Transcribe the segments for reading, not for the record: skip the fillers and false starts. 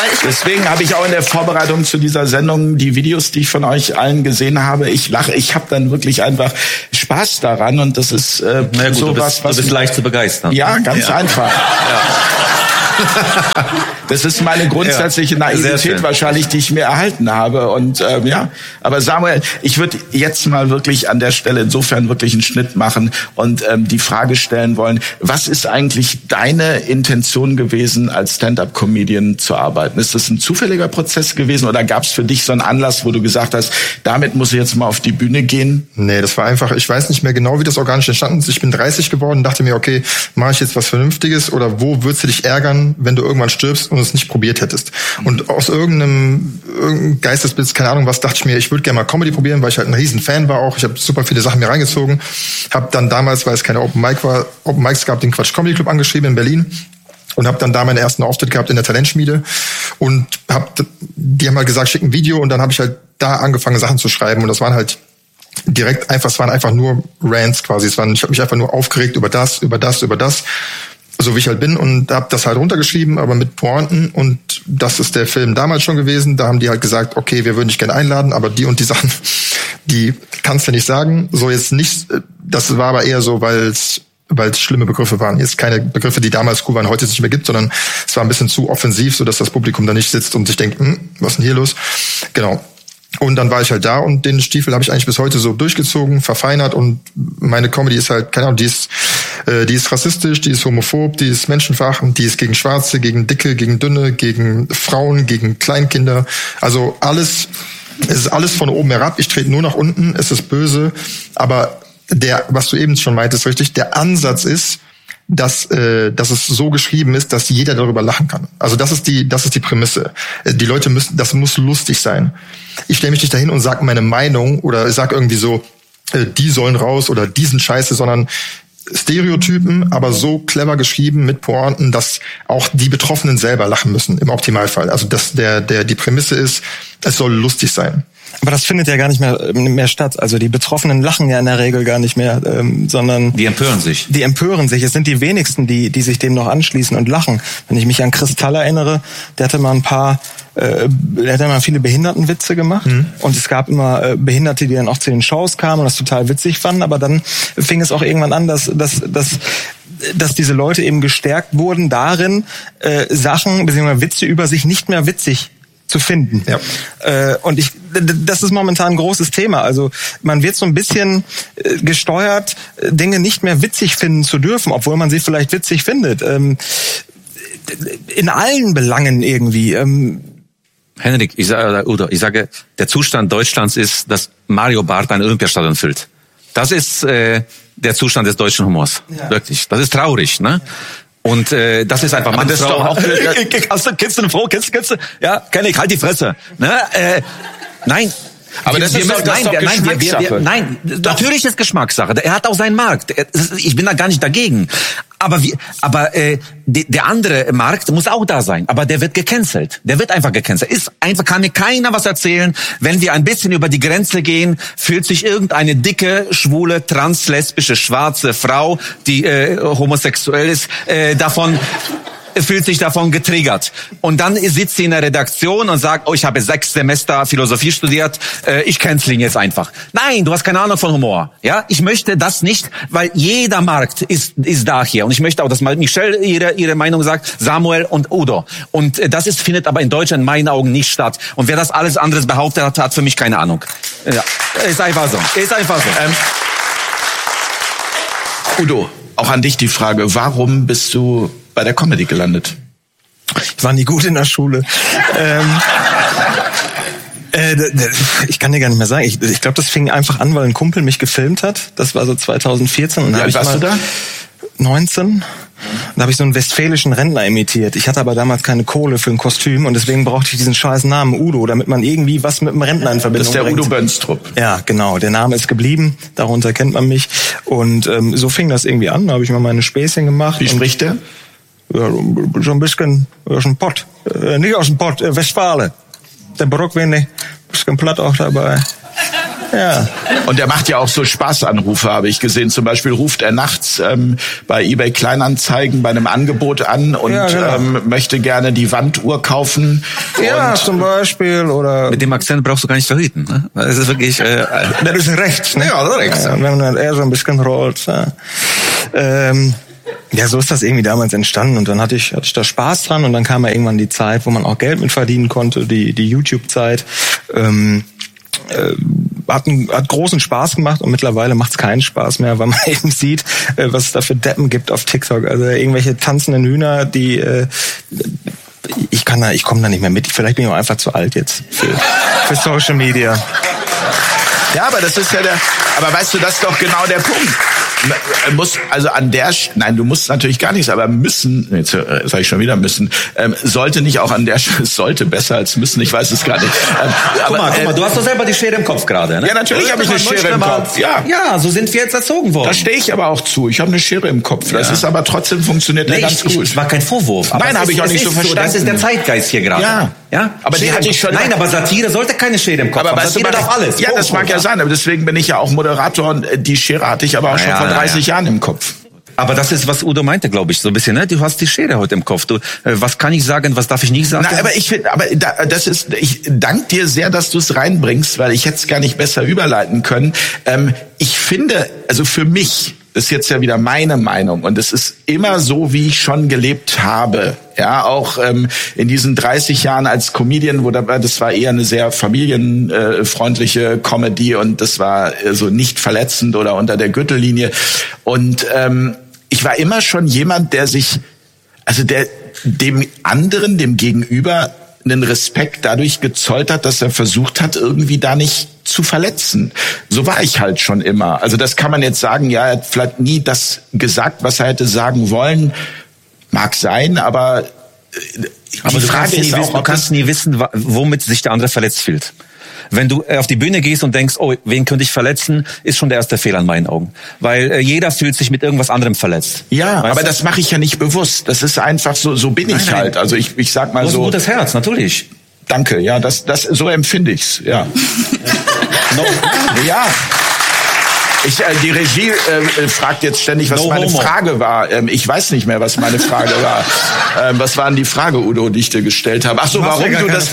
Deswegen habe ich auch in der Vorbereitung zu dieser Sendung die Videos, die ich von euch allen gesehen habe. Ich lache, ich habe dann wirklich einfach Spaß daran und das ist sowas, was... Du bist leicht zu begeistern. Ja, ganz einfach. Ja. Das ist meine grundsätzliche Naivität wahrscheinlich, die ich mir erhalten habe. Und aber Samuel, ich würde jetzt mal wirklich an der Stelle insofern wirklich einen Schnitt machen und die Frage stellen wollen, was ist eigentlich deine Intention gewesen, als Stand-up-Comedian zu arbeiten? Ist das ein zufälliger Prozess gewesen oder gab es für dich so einen Anlass, wo du gesagt hast, damit muss ich jetzt mal auf die Bühne gehen? Nee, das war einfach, ich weiß nicht mehr genau, wie das organisch entstanden ist. Ich bin 30 geworden, dachte mir, okay, mache ich jetzt was Vernünftiges oder wo würdest du dich ärgern, wenn du irgendwann stirbst und es nicht probiert hättest? Und aus irgendeinem Geistesblitz, keine Ahnung was, dachte ich mir, ich würde gerne mal Comedy probieren, weil ich halt ein riesen Fan war auch. Ich habe super viele Sachen mir reingezogen. Habe dann damals, weil es keine Open Mics gab, den Quatsch Comedy Club angeschrieben in Berlin. Und habe dann da meinen ersten Auftritt gehabt in der Talentschmiede. Und die haben halt gesagt, schick ein Video. Und dann habe ich halt da angefangen, Sachen zu schreiben. Und das waren halt es waren einfach nur Rants quasi. Ich habe mich einfach nur aufgeregt über das, so wie ich halt bin, und habe das halt runtergeschrieben, aber mit Pointen, und das ist der Film damals schon gewesen. Da haben die halt gesagt, okay, wir würden dich gerne einladen, aber die und die Sachen, die kannst du nicht sagen. So jetzt nicht, das war aber eher so, weil es schlimme Begriffe waren. Jetzt keine Begriffe, die damals cool waren, heute es nicht mehr gibt, sondern es war ein bisschen zu offensiv, so dass das Publikum da nicht sitzt und sich denkt, was ist denn hier los? Genau. Und dann war ich halt da und den Stiefel habe ich eigentlich bis heute so durchgezogen, verfeinert, und meine Comedy ist halt, keine Ahnung, die ist rassistisch, die ist homophob, die ist menschenverachtend, die ist gegen Schwarze, gegen Dicke, gegen Dünne, gegen Frauen, gegen Kleinkinder. Also es ist alles von oben herab. Ich trete nur nach unten, es ist böse, aber was du eben schon meintest, richtig, der Ansatz ist, dass es so geschrieben ist, dass jeder darüber lachen kann. Also das ist die Prämisse. Die Leute das muss lustig sein. Ich stelle mich nicht dahin und sage meine Meinung oder sag irgendwie so, die sollen raus oder die sind scheiße, sondern Stereotypen, aber so clever geschrieben mit Pointen, dass auch die Betroffenen selber lachen müssen, im Optimalfall. Also die Prämisse ist, es soll lustig sein. Aber das findet ja gar nicht mehr statt. Also die Betroffenen lachen ja in der Regel gar nicht mehr, sondern... Die empören sich. Es sind die wenigsten, die sich dem noch anschließen und lachen. Wenn ich mich an Kristall erinnere, der hatte mal viele Behindertenwitze gemacht. Und es gab immer Behinderte, die dann auch zu den Shows kamen und das total witzig fanden. Aber dann fing es auch irgendwann an, dass diese Leute eben gestärkt wurden darin, Sachen bzw. Witze über sich nicht mehr witzig zu finden. Ja. Und das ist momentan ein großes Thema. Also man wird so ein bisschen gesteuert, Dinge nicht mehr witzig finden zu dürfen, obwohl man sie vielleicht witzig findet. In allen Belangen irgendwie. Henrik, ich sage, der Zustand Deutschlands ist, dass Mario Barth ein Olympiastadion füllt. Das ist der Zustand des deutschen Humors. Ja. Wirklich. Das ist traurig, ne? Und das ist einfach... Das ist doch auch... Kennst du eine Frau? Kennst du? Ja, kenn ich, halt die Fresse. Ne? Nein. Aber Nein, natürlich ist Geschmackssache. Er hat auch seinen Markt. Ich bin da gar nicht dagegen. Aber der andere Markt muss auch da sein. Aber der wird gecancelt. Der wird einfach gecancelt. Kann mir keiner was erzählen. Wenn wir ein bisschen über die Grenze gehen, fühlt sich irgendeine dicke, schwule, translesbische, schwarze Frau, die homosexuell ist, fühlt sich davon getriggert. Und dann sitzt sie in der Redaktion und sagt, ich habe 6 Semester Philosophie studiert, ich cancel ihn jetzt einfach. Nein, du hast keine Ahnung von Humor. Ja, ich möchte das nicht, weil jeder Markt ist da hier. Und ich möchte auch, dass mal Michelle ihre Meinung sagt, Samuel und Udo. Und das findet aber in Deutschland in meinen Augen nicht statt. Und wer das alles anderes behauptet hat für mich keine Ahnung. Ja, ist einfach so. Udo, auch an dich die Frage, warum bist du bei der Comedy gelandet? Ich war nie gut in der Schule. Ich kann dir gar nicht mehr sagen. Ich glaube, das fing einfach an, weil ein Kumpel mich gefilmt hat. Das war so 2014. Und wie alt warst du da? 19. Da habe ich so einen westfälischen Rentner imitiert. Ich hatte aber damals keine Kohle für ein Kostüm und deswegen brauchte ich diesen scheiß Namen Udo, damit man irgendwie was mit dem Rentner in Verbindung bringt. Das ist der Udo Bönstrup. Ja, genau. Der Name ist geblieben. Darunter kennt man mich. Und so fing das irgendwie an. Da habe ich mal meine Späßchen gemacht. Wie spricht der? Ja, so ein bisschen aus dem Pott. Nicht aus dem Pott, Westfale. Der Brock wenig, bisschen platt auch dabei. Ja. Und der macht ja auch so Spaßanrufe, habe ich gesehen. Zum Beispiel ruft er nachts bei eBay Kleinanzeigen bei einem Angebot an und möchte gerne die Wanduhr kaufen. Ja, zum Beispiel. Oder mit dem Akzent brauchst du gar nicht verhüten. Ne? Das ist wirklich... das ist rechts, ne? Ja, rechts. Ja, wenn man eher so ein bisschen rollt. Ja, so ist das irgendwie damals entstanden und dann hatte ich da Spaß dran und dann kam ja irgendwann die Zeit, wo man auch Geld mit verdienen konnte, die YouTube-Zeit. Hat großen Spaß gemacht und mittlerweile macht es keinen Spaß mehr, weil man eben sieht, was es da für Deppen gibt auf TikTok. Also irgendwelche tanzenden Hühner, die ich komme da nicht mehr mit. Vielleicht bin ich auch einfach zu alt jetzt für Social Media. Ja, aber das ist ja aber weißt du, das ist doch genau der Punkt. Du musst natürlich gar nichts, aber müssen, jetzt sage ich schon wieder müssen, sollte nicht auch an der Stelle, sollte besser als müssen, ich weiß es gar nicht. Guck mal, du hast doch selber die Schere im Kopf gerade, ne? Ja, natürlich habe ich eine Schere im Kopf. Ja, so sind wir jetzt erzogen worden. Da stehe ich aber auch zu. Ich habe eine Schere im Kopf. Das ist aber trotzdem funktioniert ganz gut. Das war kein Vorwurf. Nein, habe ich auch nicht so verstanden. Das ist der Zeitgeist hier gerade. Ja. Aber die hatte ich schon. Nein, aber Satire sollte keine Schere im Kopf haben. Satire darf alles. Ja, das mag ja sein, aber deswegen bin ich ja auch Moderator und die Schere hatte ich aber auch schon vor 30 Jahren im Kopf. Aber das ist, was Udo meinte, glaube ich, so ein bisschen, ne? Du hast die Schere heute im Kopf. Du, was kann ich sagen, was darf ich nicht sagen? Na, aber ich danke dir sehr, dass du es reinbringst, weil ich hätte es gar nicht besser überleiten können. Ich finde, also für mich, das ist jetzt ja wieder meine Meinung und es ist immer so, wie ich schon gelebt habe. Ja, auch in diesen 30 Jahren als Comedian, das war eher eine sehr familienfreundliche Comedy und das war so nicht verletzend oder unter der Gürtellinie. Und ich war immer schon jemand, der dem anderen, dem Gegenüber einen Respekt dadurch gezollt hat, dass er versucht hat, irgendwie da nicht zu verletzen. So war ich halt schon immer. Also das kann man jetzt sagen, ja, er hat vielleicht nie das gesagt, was er hätte sagen wollen. Mag sein, aber die Frage ist auch, du kannst nie wissen, womit sich der andere verletzt fühlt. Wenn du auf die Bühne gehst und denkst, oh, wen könnte ich verletzen, ist schon der erste Fehler in meinen Augen. Weil jeder fühlt sich mit irgendwas anderem verletzt. Ja, weißt aber das mache ich ja nicht bewusst. Das ist einfach so bin ich halt. Also ich sag mal so. Du hast ein gutes Herz, natürlich. Danke, ja, so empfinde ich's, ja. Ja. Die Regie fragt jetzt ständig, was meine Frage war. Ich weiß nicht mehr, was meine Frage war. Was war denn die Frage, Udo, die ich dir gestellt habe? Ach so, warum du das...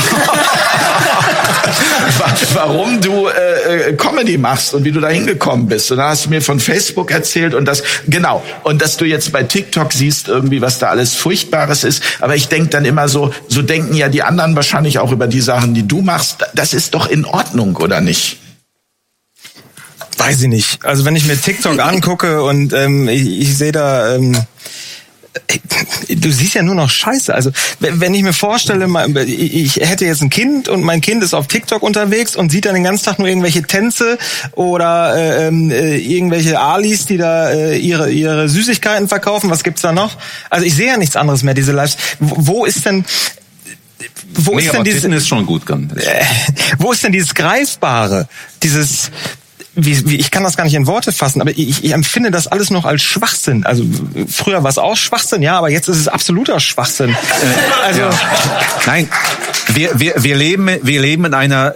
warum du Comedy machst und wie du da hingekommen bist. Und dann hast du mir von Facebook erzählt und das, genau. Und dass du jetzt bei TikTok siehst irgendwie, was da alles Furchtbares ist. Aber ich denke dann immer so denken ja die anderen wahrscheinlich auch über die Sachen, die du machst. Das ist doch in Ordnung, oder nicht? Weiß ich nicht. Also wenn ich mir TikTok angucke und ich sehe da... du siehst ja nur noch Scheiße. Also wenn ich mir vorstelle, ich hätte jetzt ein Kind und mein Kind ist auf TikTok unterwegs und sieht dann den ganzen Tag nur irgendwelche Tänze oder irgendwelche Alis, die da ihre Süßigkeiten verkaufen. Was gibt's da noch? Also ich sehe ja nichts anderes mehr, diese Lives. Wo ist denn dieses... ist schon gut. Wo ist denn dieses Greifbare? Dieses... ich kann das gar nicht in Worte fassen, aber ich empfinde das alles noch als Schwachsinn. Also früher war es auch Schwachsinn, ja, aber jetzt ist es absoluter Schwachsinn. Nein, wir leben in einer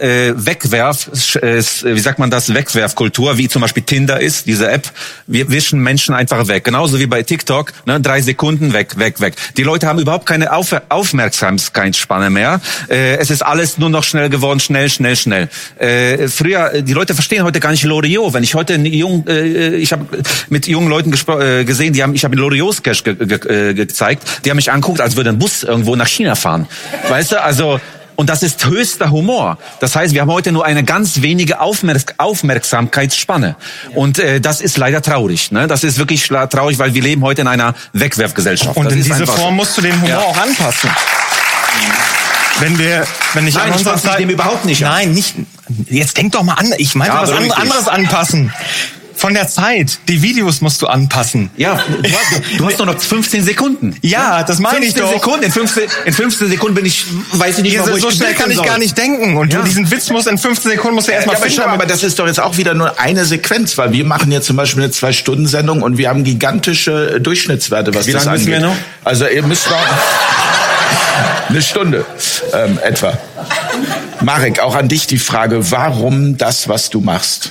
Wegwerfkultur, wie zum Beispiel Tinder ist, diese App. Wir wischen Menschen einfach weg. Genauso wie bei TikTok, ne, 3 Sekunden weg. Die Leute haben überhaupt keine Aufmerksamkeitsspanne mehr. Es ist alles nur noch schnell geworden, schnell. Früher, die Leute verstehen heute gar nicht Loriot. Wenn ich heute ich habe mit jungen Leuten gesehen, ich habe den Loriot-Sketch gezeigt, die haben mich angeguckt, als würde ein Bus irgendwo nach China fahren. Weißt du, also, und das ist höchster Humor. Das heißt, wir haben heute nur eine ganz wenige Aufmerksamkeitsspanne. Und das ist leider traurig. Ne? Das ist wirklich traurig, weil wir leben heute in einer Wegwerfgesellschaft. Und in diese Form musst du den Humor auch anpassen. Wenn ich Nein, ich passe dem überhaupt nicht an. Nein, nicht. Jetzt denk doch mal an. Ich meinte was anderes anpassen. Von der Zeit. Die Videos musst du anpassen. Ja, du hast doch noch 15 Sekunden. Ja, das meine ich doch. In 15 Sekunden weiß ich nicht mehr, wo so schnell kann ich gar nicht denken. Und diesen Witz musst in 15 Sekunden musst du erstmal finden. Aber das ist doch jetzt auch wieder nur eine Sequenz, weil wir machen jetzt zum Beispiel eine 2-Stunden-Sendung und wir haben gigantische Durchschnittswerte, was das angeht. Wie lange müssen wir noch? Also ihr müsst noch eine Stunde etwa. Marek, auch an dich die Frage, warum das, was du machst?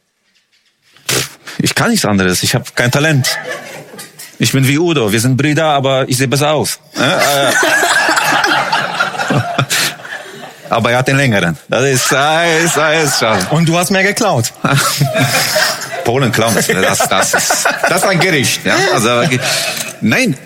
Ich kann nichts anderes, ich habe kein Talent. Ich bin wie Udo, wir sind Brüder, aber ich sehe besser aus. Aber er hat den längeren. Das ist schon. Und du hast mehr geklaut. Polen klauen, das ist ein Gericht. Ja? Also, nein,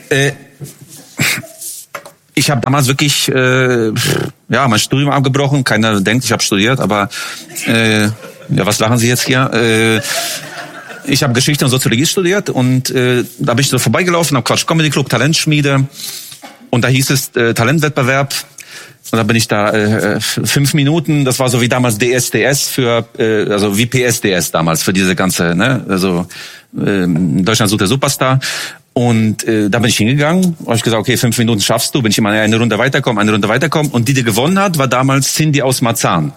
ich habe damals wirklich mein Studium abgebrochen. Keiner denkt, ich habe studiert, aber was lachen Sie jetzt hier? Ich habe Geschichte und Soziologie studiert und da bin ich so vorbeigelaufen am Quatsch Comedy Club, Talentschmiede, und da hieß es Talentwettbewerb. Und da bin ich da 5 Minuten, das war so wie damals DSDS also wie PSDS damals für diese ganze, Deutschland sucht der Superstar. Und da bin ich hingegangen, habe ich gesagt, okay, 5 Minuten schaffst du, bin ich immer eine Runde weiterkommen. Und die gewonnen hat, war damals Cindy aus Marzahn.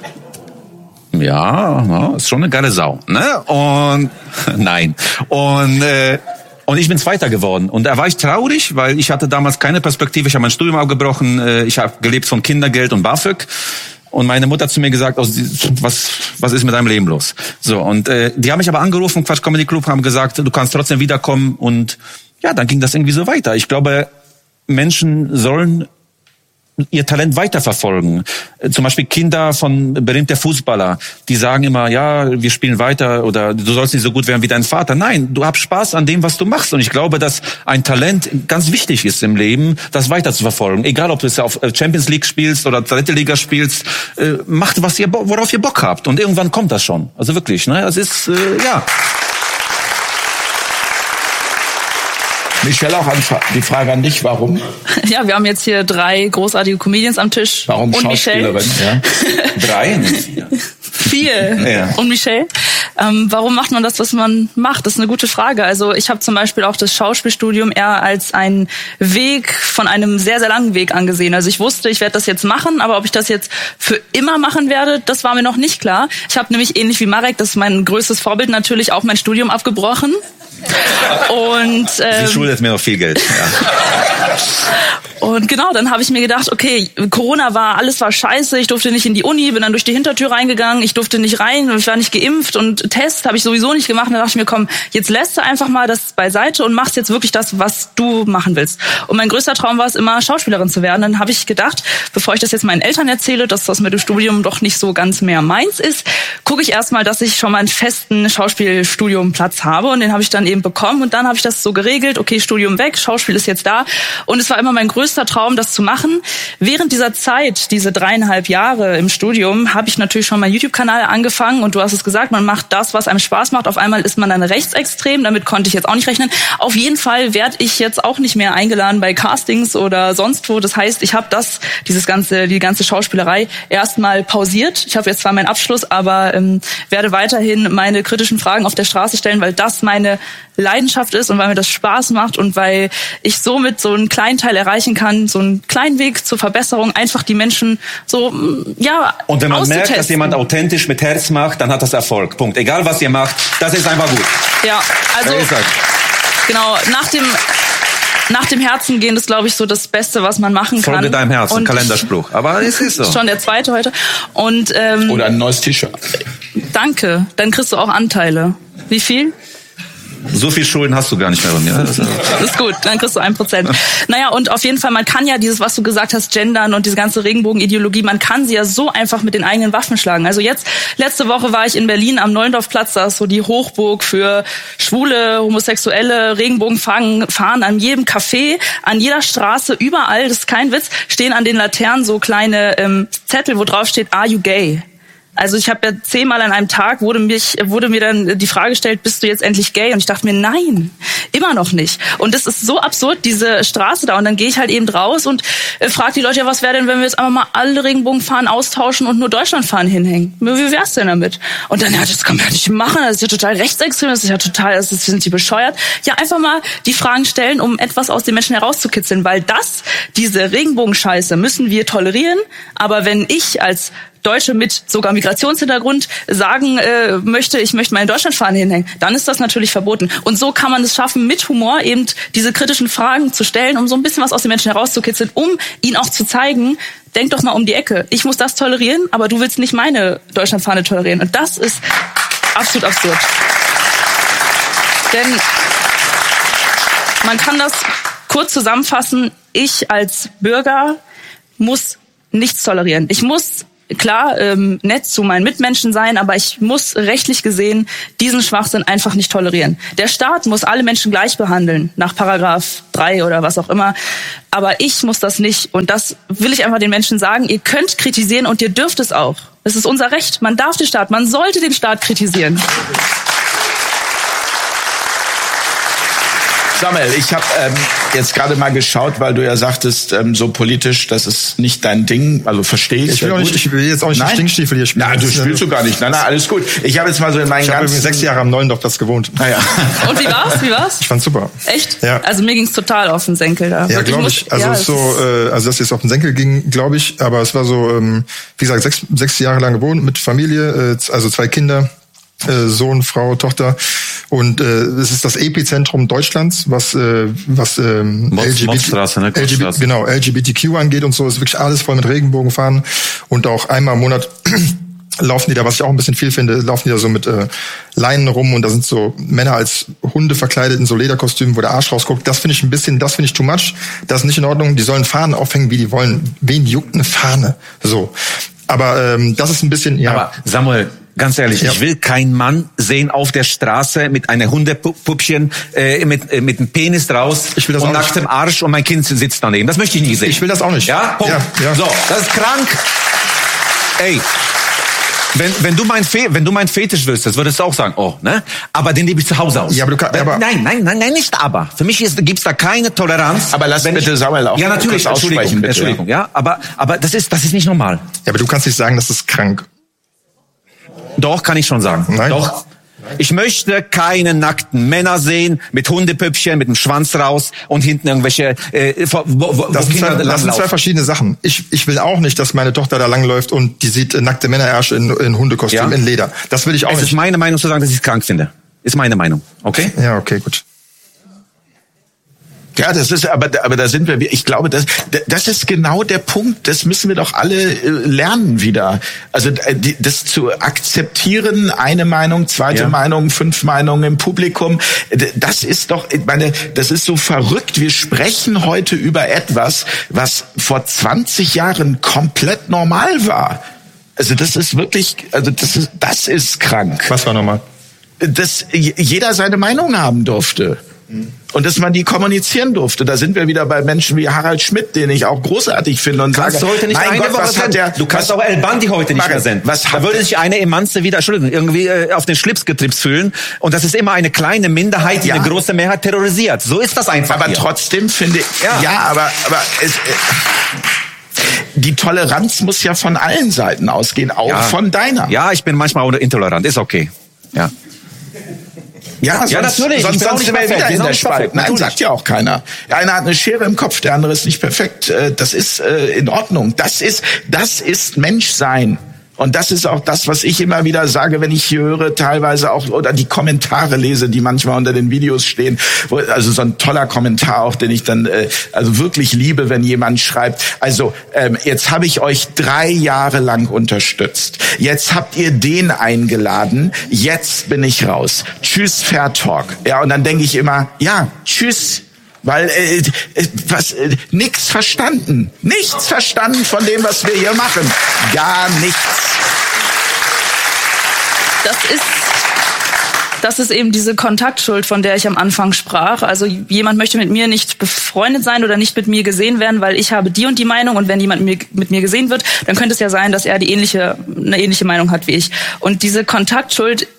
Ja, ist schon eine geile Sau, ne? Und nein. Und ich bin Zweiter geworden. Und da war ich traurig, weil ich hatte damals keine Perspektive. Ich habe mein Studium abgebrochen. Ich habe gelebt von Kindergeld und BAföG. Und meine Mutter hat zu mir gesagt, was ist mit deinem Leben los? So, und die haben mich aber angerufen, Quatsch Comedy Club, haben gesagt, du kannst trotzdem wiederkommen. Und ja, dann ging das irgendwie so weiter. Ich glaube, Menschen sollen ihr Talent weiterverfolgen. Zum Beispiel Kinder von berühmter Fußballer, die sagen immer, ja, wir spielen weiter oder du sollst nicht so gut werden wie dein Vater. Nein, du hast Spaß an dem, was du machst. Und ich glaube, dass ein Talent ganz wichtig ist im Leben, das weiter zu verfolgen. Egal, ob du es auf Champions League spielst oder dritte Liga spielst, macht, worauf ihr Bock habt. Und irgendwann kommt das schon. Also wirklich, ne? Das ist, ja. Michelle, auch die Frage an dich, warum? Ja, wir haben jetzt hier 3 großartige Comedians am Tisch. Warum und Schauspielerin? Michelle. Ja. 3? 4. Ja. Und Michelle. Warum macht man das, was man macht? Das ist eine gute Frage. Also ich habe zum Beispiel auch das Schauspielstudium eher als einen Weg von einem sehr, sehr langen Weg angesehen. Also ich wusste, ich werde das jetzt machen, aber ob ich das jetzt für immer machen werde, das war mir noch nicht klar. Ich habe nämlich ähnlich wie Marek, das ist mein größtes Vorbild, natürlich auch mein Studium abgebrochen. Und sie schuldet mir noch viel Geld. Ja. Und genau, dann habe ich mir gedacht, okay, Corona alles war scheiße, ich durfte nicht in die Uni, bin dann durch die Hintertür reingegangen, ich durfte nicht rein, ich war nicht geimpft und Test habe ich sowieso nicht gemacht. Und dann dachte ich mir, komm, jetzt lässt du einfach mal das beiseite und machst jetzt wirklich das, was du machen willst. Und mein größter Traum war es immer, Schauspielerin zu werden. Dann habe ich gedacht, bevor ich das jetzt meinen Eltern erzähle, dass das mit dem Studium doch nicht so ganz mehr meins ist, gucke ich erstmal, dass ich schon mal einen festen Schauspielstudiumplatz habe, und den habe ich dann eben bekommen. Und dann habe ich das so geregelt, okay, Studium weg, Schauspiel ist jetzt da. Und es war immer mein größter Traum, das zu machen. Während dieser Zeit, diese 3,5 Jahre im Studium, habe ich natürlich schon meinen YouTube-Kanal angefangen. Und du hast es gesagt, man macht das, was einem Spaß macht. Auf einmal ist man dann rechtsextrem, damit konnte ich jetzt auch nicht rechnen. Auf jeden Fall werde ich jetzt auch nicht mehr eingeladen bei Castings oder sonst wo. Das heißt, ich habe die ganze Schauspielerei erstmal pausiert. Ich habe jetzt zwar meinen Abschluss, aber werde weiterhin meine kritischen Fragen auf der Straße stellen, weil das meine Leidenschaft ist und weil mir das Spaß macht und weil ich somit so einen kleinen Teil erreichen kann, so einen kleinen Weg zur Verbesserung, einfach die Menschen so, ja, und wenn man merkt, dass jemand authentisch mit Herz macht, dann hat das Erfolg. Punkt. Egal, was ihr macht, das ist einfach gut. Ja, also genau, nach dem Herzen gehen, ist, glaube ich, so das Beste, was man machen kann. Folge deinem Herzen, Kalenderspruch. Aber es ist so. Schon der 2. heute. Und oder ein neues T-Shirt. Danke, dann kriegst du auch Anteile. Wie viel? So viel Schulden hast du gar nicht mehr bei mir. Das ist gut, dann kriegst du 1%. Naja, und auf jeden Fall, man kann ja dieses, was du gesagt hast, gendern und diese ganze Regenbogenideologie, man kann sie ja so einfach mit den eigenen Waffen schlagen. Also jetzt, letzte Woche war ich in Berlin am Neuendorfplatz, da ist so die Hochburg für Schwule, Homosexuelle, Regenbogenfahren an jedem Café, an jeder Straße, überall, das ist kein Witz, stehen an den Laternen so kleine Zettel, wo drauf steht, are you gay? Also ich habe ja 10-mal an einem Tag wurde mir dann die Frage gestellt, bist du jetzt endlich gay? Und ich dachte mir, nein, immer noch nicht. Und das ist so absurd, diese Straße da. Und dann gehe ich halt eben raus und frage die Leute, ja, was wäre denn, wenn wir jetzt einfach mal alle Regenbogenfahnen austauschen und nur Deutschlandfahnen hinhängen? Wie wär's denn damit? Und dann, ja, das kann man ja nicht machen, das ist ja total rechtsextrem, das ist ja total, sind die bescheuert? Ja, einfach mal die Fragen stellen, um etwas aus den Menschen herauszukitzeln, weil diese Regenbogenscheiße müssen wir tolerieren. Aber wenn ich als Deutsche mit sogar Migrationshintergrund sagen möchte, ich möchte meine Deutschlandfahne hinhängen, dann ist das natürlich verboten. Und so kann man es schaffen, mit Humor eben diese kritischen Fragen zu stellen, um so ein bisschen was aus den Menschen herauszukitzeln, um ihnen auch zu zeigen, denk doch mal um die Ecke. Ich muss das tolerieren, aber du willst nicht meine Deutschlandfahne tolerieren. Und das ist absolut absurd. Denn man kann das kurz zusammenfassen. Ich als Bürger muss nichts tolerieren. Ich muss, klar, nett zu meinen Mitmenschen sein, aber ich muss rechtlich gesehen diesen Schwachsinn einfach nicht tolerieren. Der Staat muss alle Menschen gleich behandeln, nach Paragraph 3 oder was auch immer. Aber ich muss das nicht. Und das will ich einfach den Menschen sagen. Ihr könnt kritisieren und ihr dürft es auch. Es ist unser Recht. Man darf den Staat, man sollte den Staat kritisieren. Samuel, ich habe jetzt gerade mal geschaut, weil du ja sagtest, so politisch, das ist nicht dein Ding. Also verstehe ich. Ich will jetzt auch nicht den Stinkstiefel hier spielen. Nein, du spielst du gar nicht. Nein, alles gut. Ich habe jetzt mal so in meinen ganzen... Ich habe 6 Jahre am Neulendorfplatz gewohnt. Naja. Und wie war's? Ich fand's super. Echt? Ja. Also mir ging's total auf den Senkel da. Ja, glaube ich. Also dass es jetzt auf den Senkel ging, glaube ich. Aber es war so, wie gesagt, 6 Jahre lang gewohnt mit Familie, also 2 Kinder. Sohn, Frau, Tochter, und es ist das Epizentrum Deutschlands, was LGBTQ angeht und so. Es ist wirklich alles voll mit Regenbogenfahnen, und auch einmal im Monat laufen die da, was ich auch ein bisschen viel finde, laufen die da so mit Leinen rum, und da sind so Männer als Hunde verkleidet in so Lederkostümen, wo der Arsch rausguckt. Das finde ich too much. Das ist nicht in Ordnung. Die sollen Fahnen aufhängen, wie die wollen. Wen juckt eine Fahne? So. Aber das ist ein bisschen, ja. Aber Samuel, ganz ehrlich, ich will keinen Mann sehen auf der Straße mit einer Hundepuppchen, mit einem Penis raus und nacktem Arsch, und mein Kind sitzt daneben. Das möchte ich nie sehen. Ich will das auch nicht. Ja? Punkt. Ja. So, das ist krank. Ey, wenn du mein Fetisch wüsstest, würdest du auch sagen, oh, ne? Aber den lebe ich zu Hause aus. Ja, aber du kannst, Nein, nicht aber. Für mich gibt's da keine Toleranz. Aber lass bitte Samuel auch ja, natürlich, aussprechen, bitte. Entschuldigung, ja. Aber das ist nicht normal. Ja, aber du kannst nicht sagen, das ist krank. Doch, kann ich schon sagen. Nein. Doch. Ich möchte keine nackten Männer sehen mit Hundepüppchen, mit dem Schwanz raus und hinten irgendwelche das sind zwei verschiedene Sachen. Ich will auch nicht, dass meine Tochter da langläuft und die sieht nackte Männerärsche in Hundekostüm, in Leder. Das will ich auch nicht. Es ist meine Meinung zu sagen, dass ich es krank finde. Ist meine Meinung. Okay? Ja, okay, gut. Ja, das ist, aber da sind wir, ich glaube, das ist genau der Punkt, das müssen wir doch alle lernen wieder. Also das zu akzeptieren, eine Meinung, zweite Meinung, 5 Meinungen im Publikum, das ist doch, ich meine, das ist so verrückt. Wir sprechen heute über etwas, was vor 20 Jahren komplett normal war. Also das ist wirklich, also das ist krank. Was war normal? Dass jeder seine Meinung haben durfte. Und dass man die kommunizieren durfte. Da sind wir wieder bei Menschen wie Harald Schmidt, den ich auch großartig finde und kannst sage, du heute nicht mein eine Gott, was hat der... Du kannst auch El Bandi heute nicht mehr senden. Da würde sich eine Emanze wieder, irgendwie auf den Schlips getripst fühlen. Und das ist immer eine kleine Minderheit, die eine große Mehrheit terrorisiert. So ist das einfach. Aber hier. Trotzdem finde ich... Aber die Toleranz muss ja von allen Seiten ausgehen, auch von deiner. Ja, ich bin manchmal intolerant, ist okay. Ja. Ja, natürlich. Sonst sind wir wieder in der Spalt. Nein, sagt ja auch keiner. Der eine hat eine Schere im Kopf, der andere ist nicht perfekt. Das ist in Ordnung. Das ist Menschsein. Und das ist auch das, was ich immer wieder sage, wenn ich hier höre, teilweise auch, oder die Kommentare lese, die manchmal unter den Videos stehen. Also so ein toller Kommentar auch, den ich dann also wirklich liebe, wenn jemand schreibt, also jetzt habe ich euch 3 Jahre lang unterstützt. Jetzt habt ihr den eingeladen. Jetzt bin ich raus. Tschüss, Fair Talk. Ja, und dann denke ich immer, ja, tschüss. Weil nichts verstanden. Nichts verstanden von dem, was wir hier machen. Gar nichts. Das ist eben diese Kontaktschuld, von der ich am Anfang sprach. Also jemand möchte mit mir nicht befreundet sein oder nicht mit mir gesehen werden, weil ich habe die und die Meinung, und wenn jemand mit mir gesehen wird, dann könnte es ja sein, dass er eine ähnliche Meinung hat wie ich. Und diese Kontaktschuld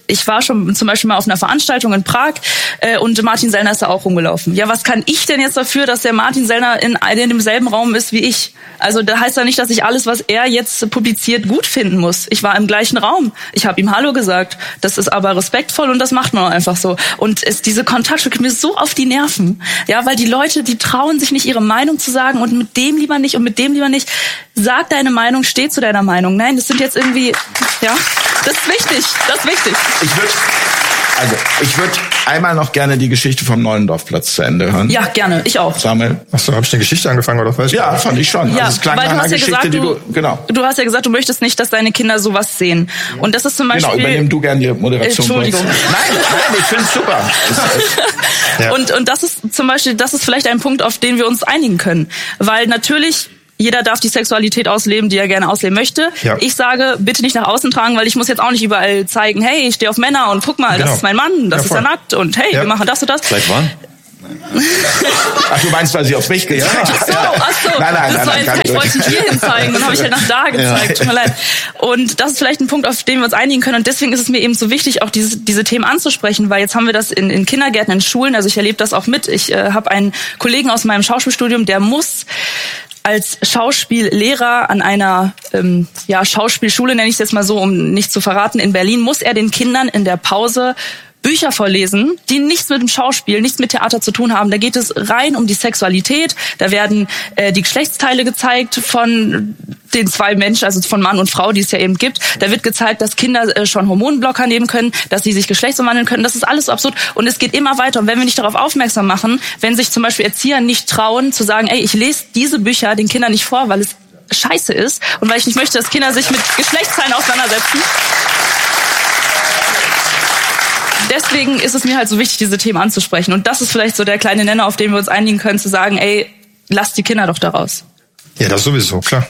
ich war schon zum Beispiel mal auf einer Veranstaltung in Prag und Martin Sellner ist da auch rumgelaufen. Ja, was kann ich denn jetzt dafür, dass der Martin Sellner in demselben Raum ist wie ich? Also da heißt ja nicht, dass ich alles, was er jetzt publiziert, gut finden muss. Ich war im gleichen Raum. Ich habe ihm Hallo gesagt. Das ist aber respektvoll und das macht man auch einfach so. Und diese Kontakte gehen mir so auf die Nerven. Ja, weil die Leute, die trauen sich nicht, ihre Meinung zu sagen und mit dem lieber nicht und mit dem lieber nicht. Sag deine Meinung, steh zu deiner Meinung. Nein, das sind jetzt irgendwie, ja, das ist wichtig. Das ist wichtig. Ich würde einmal noch gerne die Geschichte vom Neulendorfplatz zu Ende hören. Ja, gerne. Ich auch. Samuel? Achso, habe ich eine Geschichte angefangen oder was? Ja, fand ich schon. Ja, also es klang weil nach einer Geschichte, die genau. Du hast ja gesagt, du möchtest nicht, dass deine Kinder sowas sehen. Und das ist zum Beispiel... Genau, übernimm du gerne die Moderation. Entschuldigung. Nein, ich finde es super. Ja. Und das ist zum Beispiel, das ist vielleicht ein Punkt, auf den wir uns einigen können. Weil natürlich... Jeder darf die Sexualität ausleben, die er gerne ausleben möchte. Ja. Ich sage, bitte nicht nach außen tragen, weil ich muss jetzt auch nicht überall zeigen, hey, ich stehe auf Männer und guck mal, das ist mein Mann, das ist er nackt und hey, wir machen das und das. Seit wann? Ach, du meinst, weil sie auf mich gezeigt hat? Ach so. Nein, ich wollte hier hin zeigen, dann habe ich halt nach da gezeigt. Tut mir leid. Und das ist vielleicht ein Punkt, auf den wir uns einigen können. Und deswegen ist es mir eben so wichtig, auch diese Themen anzusprechen, weil jetzt haben wir das in Kindergärten, in Schulen. Also ich erlebe das auch mit. Ich habe einen Kollegen aus meinem Schauspielstudium, der muss als Schauspiellehrer an einer Schauspielschule, nenne ich es jetzt mal so, um nicht zu verraten, in Berlin, muss er den Kindern in der Pause Bücher vorlesen, die nichts mit dem Schauspiel, nichts mit Theater zu tun haben. Da geht es rein um die Sexualität. Da werden die Geschlechtsteile gezeigt von den zwei Menschen, also von Mann und Frau, die es ja eben gibt. Da wird gezeigt, dass Kinder schon Hormonblocker nehmen können, dass sie sich geschlechtsumwandeln können. Das ist alles so absurd. Und es geht immer weiter. Und wenn wir nicht darauf aufmerksam machen, wenn sich zum Beispiel Erzieher nicht trauen, zu sagen, ey, ich lese diese Bücher den Kindern nicht vor, weil es scheiße ist und weil ich nicht möchte, dass Kinder sich mit Geschlechtsteilen auseinandersetzen. Deswegen ist es mir halt so wichtig, diese Themen anzusprechen. Und das ist vielleicht so der kleine Nenner, auf den wir uns einigen können, zu sagen, ey, lasst die Kinder doch da raus. Ja, das sowieso, klar.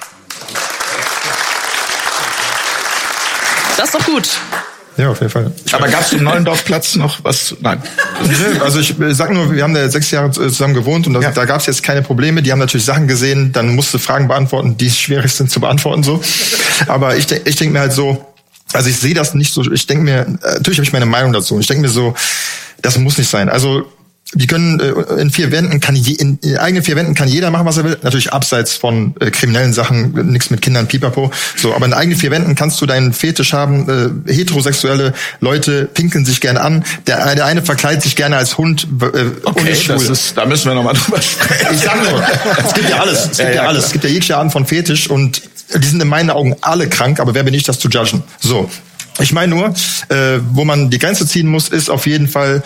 Das ist doch gut. Ja, auf jeden Fall. Aber gab es im Neulendorfplatz noch was? Nein. Also ich sag nur, wir haben da 6 Jahre zusammen gewohnt und da gab es jetzt keine Probleme. Die haben natürlich Sachen gesehen, dann musste Fragen beantworten, die schwierig sind zu beantworten so. Aber ich denk mir halt so, also ich sehe das nicht so, ich denke mir, natürlich habe ich meine Meinung dazu. Ich denke mir so, das muss nicht sein. Also die können in 4 Wänden, in eigenen 4 Wänden kann jeder machen, was er will. Natürlich abseits von kriminellen Sachen, nichts mit Kindern, pipapo. So, aber in eigenen 4 Wänden kannst du deinen Fetisch haben. Heterosexuelle Leute pinkeln sich gerne an. Der eine verkleidet sich gerne als Hund. Okay, da müssen wir nochmal drüber sprechen. Ich sag nur, es gibt ja alles. Es gibt ja jegliche Art von Fetisch und die sind in meinen Augen alle krank, aber wer bin ich, das zu judgen? So. Ich meine nur, wo man die Grenze ziehen muss, ist auf jeden Fall,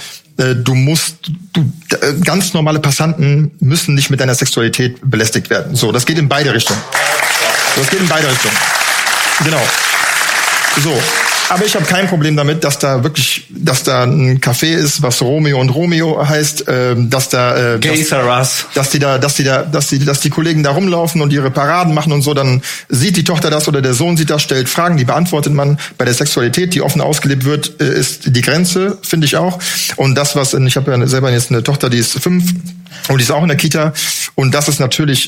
ganz normale Passanten müssen nicht mit deiner Sexualität belästigt werden. So, das geht in beide Richtungen. Genau. So. Aber ich habe kein Problem damit, dass da ein Café ist, was Romeo und Romeo heißt, dass die Kollegen da rumlaufen und ihre Paraden machen und so, dann sieht die Tochter das oder der Sohn sieht das, stellt Fragen, die beantwortet man. Bei der Sexualität, die offen ausgelebt wird, ist die Grenze, finde ich auch. Und das, ich habe ja selber jetzt eine Tochter, die ist 5 und die ist auch in der Kita und das ist natürlich,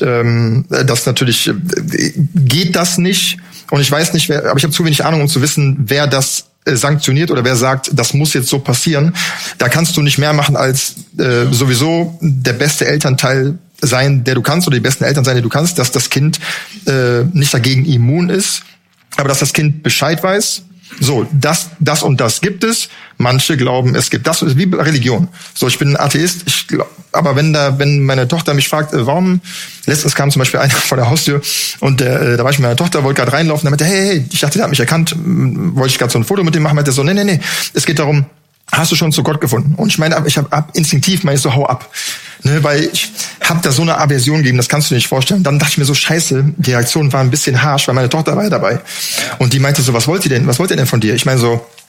geht das nicht. Und ich weiß nicht, aber ich habe zu wenig Ahnung, um zu wissen, wer das sanktioniert oder wer sagt, das muss jetzt so passieren. Da kannst du nicht mehr machen, als sowieso der beste Elternteil sein, der du kannst, oder die besten Eltern sein, die du kannst, dass das Kind nicht dagegen immun ist, aber dass das Kind Bescheid weiß. So, das und das gibt es. Manche glauben, es gibt das. Das ist wie Religion. So, ich bin ein Atheist. Aber wenn meine Tochter mich fragt, warum, letztens kam zum Beispiel einer vor der Haustür und da war ich mit meiner Tochter, wollte gerade reinlaufen, dann meinte, hey, ich dachte, der hat mich erkannt, wollte ich gerade so ein Foto mit dem machen, meinte so, nee, es geht darum, hast du schon zu Gott gefunden? Und ich meine, ich habe instinktiv meine ich so, hau ab. Ne, weil ich habe da so eine Aversion gegeben, das kannst du dir nicht vorstellen. Dann dachte ich mir so, scheiße, die Reaktion war ein bisschen harsh, weil meine Tochter war ja dabei. Und die meinte so, was wollt ihr denn von dir? Ich meine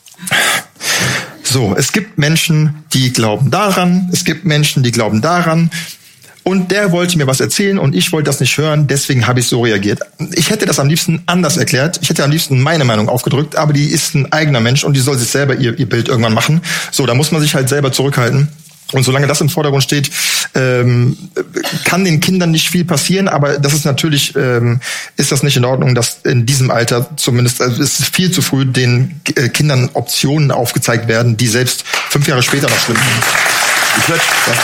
so, es gibt Menschen, die glauben daran, es gibt Menschen, die glauben daran. Und der wollte mir was erzählen und ich wollte das nicht hören, deswegen habe ich so reagiert. Ich hätte das am liebsten anders erklärt, ich hätte am liebsten meine Meinung aufgedrückt, aber die ist ein eigener Mensch und die soll sich selber ihr Bild irgendwann machen. So, da muss man sich halt selber zurückhalten. Und solange das im Vordergrund steht, kann den Kindern nicht viel passieren, aber das ist natürlich, ist das nicht in Ordnung, dass in diesem Alter zumindest, also es ist viel zu früh, den Kindern Optionen aufgezeigt werden, die selbst 5 Jahre später noch schlimm sind.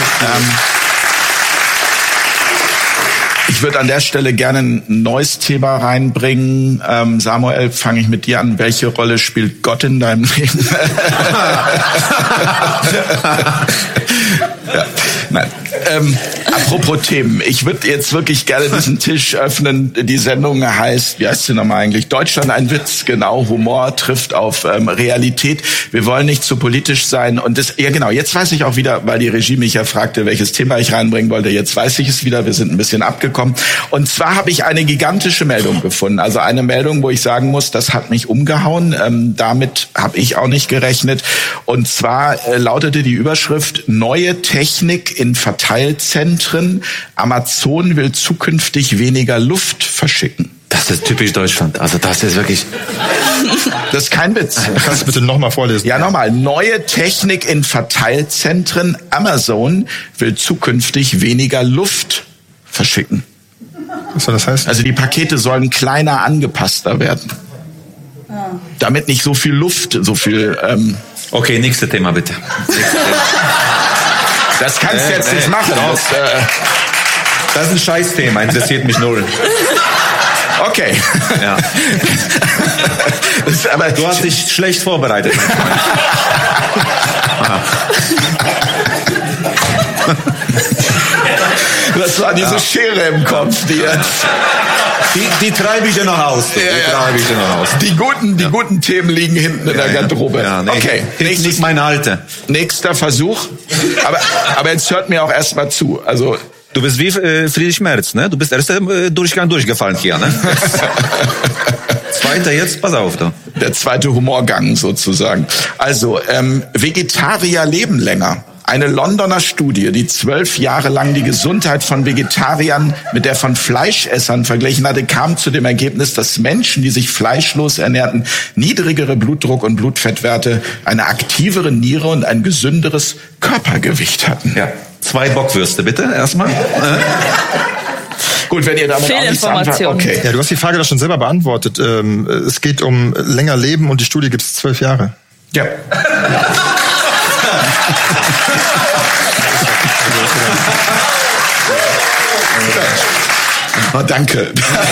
Ich würde an der Stelle gerne ein neues Thema reinbringen. Samuel, fange ich mit dir an. Welche Rolle spielt Gott in deinem Leben? Ja, nein. Apropos Themen. Ich würde jetzt wirklich gerne diesen Tisch öffnen. Die Sendung heißt, wie heißt sie nochmal eigentlich? Deutschland ein Witz. Genau, Humor trifft auf Realität. Wir wollen nicht zu politisch sein. Und das, ja genau, jetzt weiß ich auch wieder, weil die Regie mich ja fragte, welches Thema ich reinbringen wollte. Jetzt weiß ich es wieder. Wir sind ein bisschen abgekommen. Und zwar habe ich eine gigantische Meldung gefunden. Also eine Meldung, wo ich sagen muss, das hat mich umgehauen. Damit habe ich auch nicht gerechnet. Und zwar lautete die Überschrift: Neue Technik in Verteilzentren. Amazon will zukünftig weniger Luft verschicken. Das ist typisch Deutschland. Also das ist wirklich... Das ist kein Witz. Kannst du bitte nochmal vorlesen? Ja, nochmal. Neue Technik in Verteilzentren. Amazon will zukünftig weniger Luft verschicken. Was soll das heißen? Also die Pakete sollen kleiner, angepasster werden. Damit nicht so viel Luft, so viel... Okay, nächstes Thema bitte. Das kannst du jetzt nicht machen. Das ist ein Scheißthema, interessiert mich null. Okay. Ja. Aber du hast dich schlecht vorbereitet. Das war diese Schere im Kopf, die jetzt... Die treibe ich ja noch aus. Die guten Themen liegen hinten in der Garderobe. Ja, nee, okay. Nicht meine alte. Nächster Versuch. Aber jetzt hört mir auch erstmal zu. Also du bist wie Friedrich Merz, ne? Du bist erst Durchgang durchgefallen hier, ne? Zweiter jetzt, pass auf, du. Der zweite Humorgang sozusagen. Also Vegetarier leben länger. Eine Londoner Studie, die 12 Jahre lang die Gesundheit von Vegetariern mit der von Fleischessern verglichen hatte, kam zu dem Ergebnis, dass Menschen, die sich fleischlos ernährten, niedrigere Blutdruck- und Blutfettwerte, eine aktivere Niere und ein gesünderes Körpergewicht hatten. Ja. 2 Bockwürste bitte erstmal. Gut, wenn ihr damit auch nichts anfangt, okay. Ja, du hast die Frage doch schon selber beantwortet. Es geht um länger Leben und die Studie gibt es 12 Jahre. Ja. Oh, danke.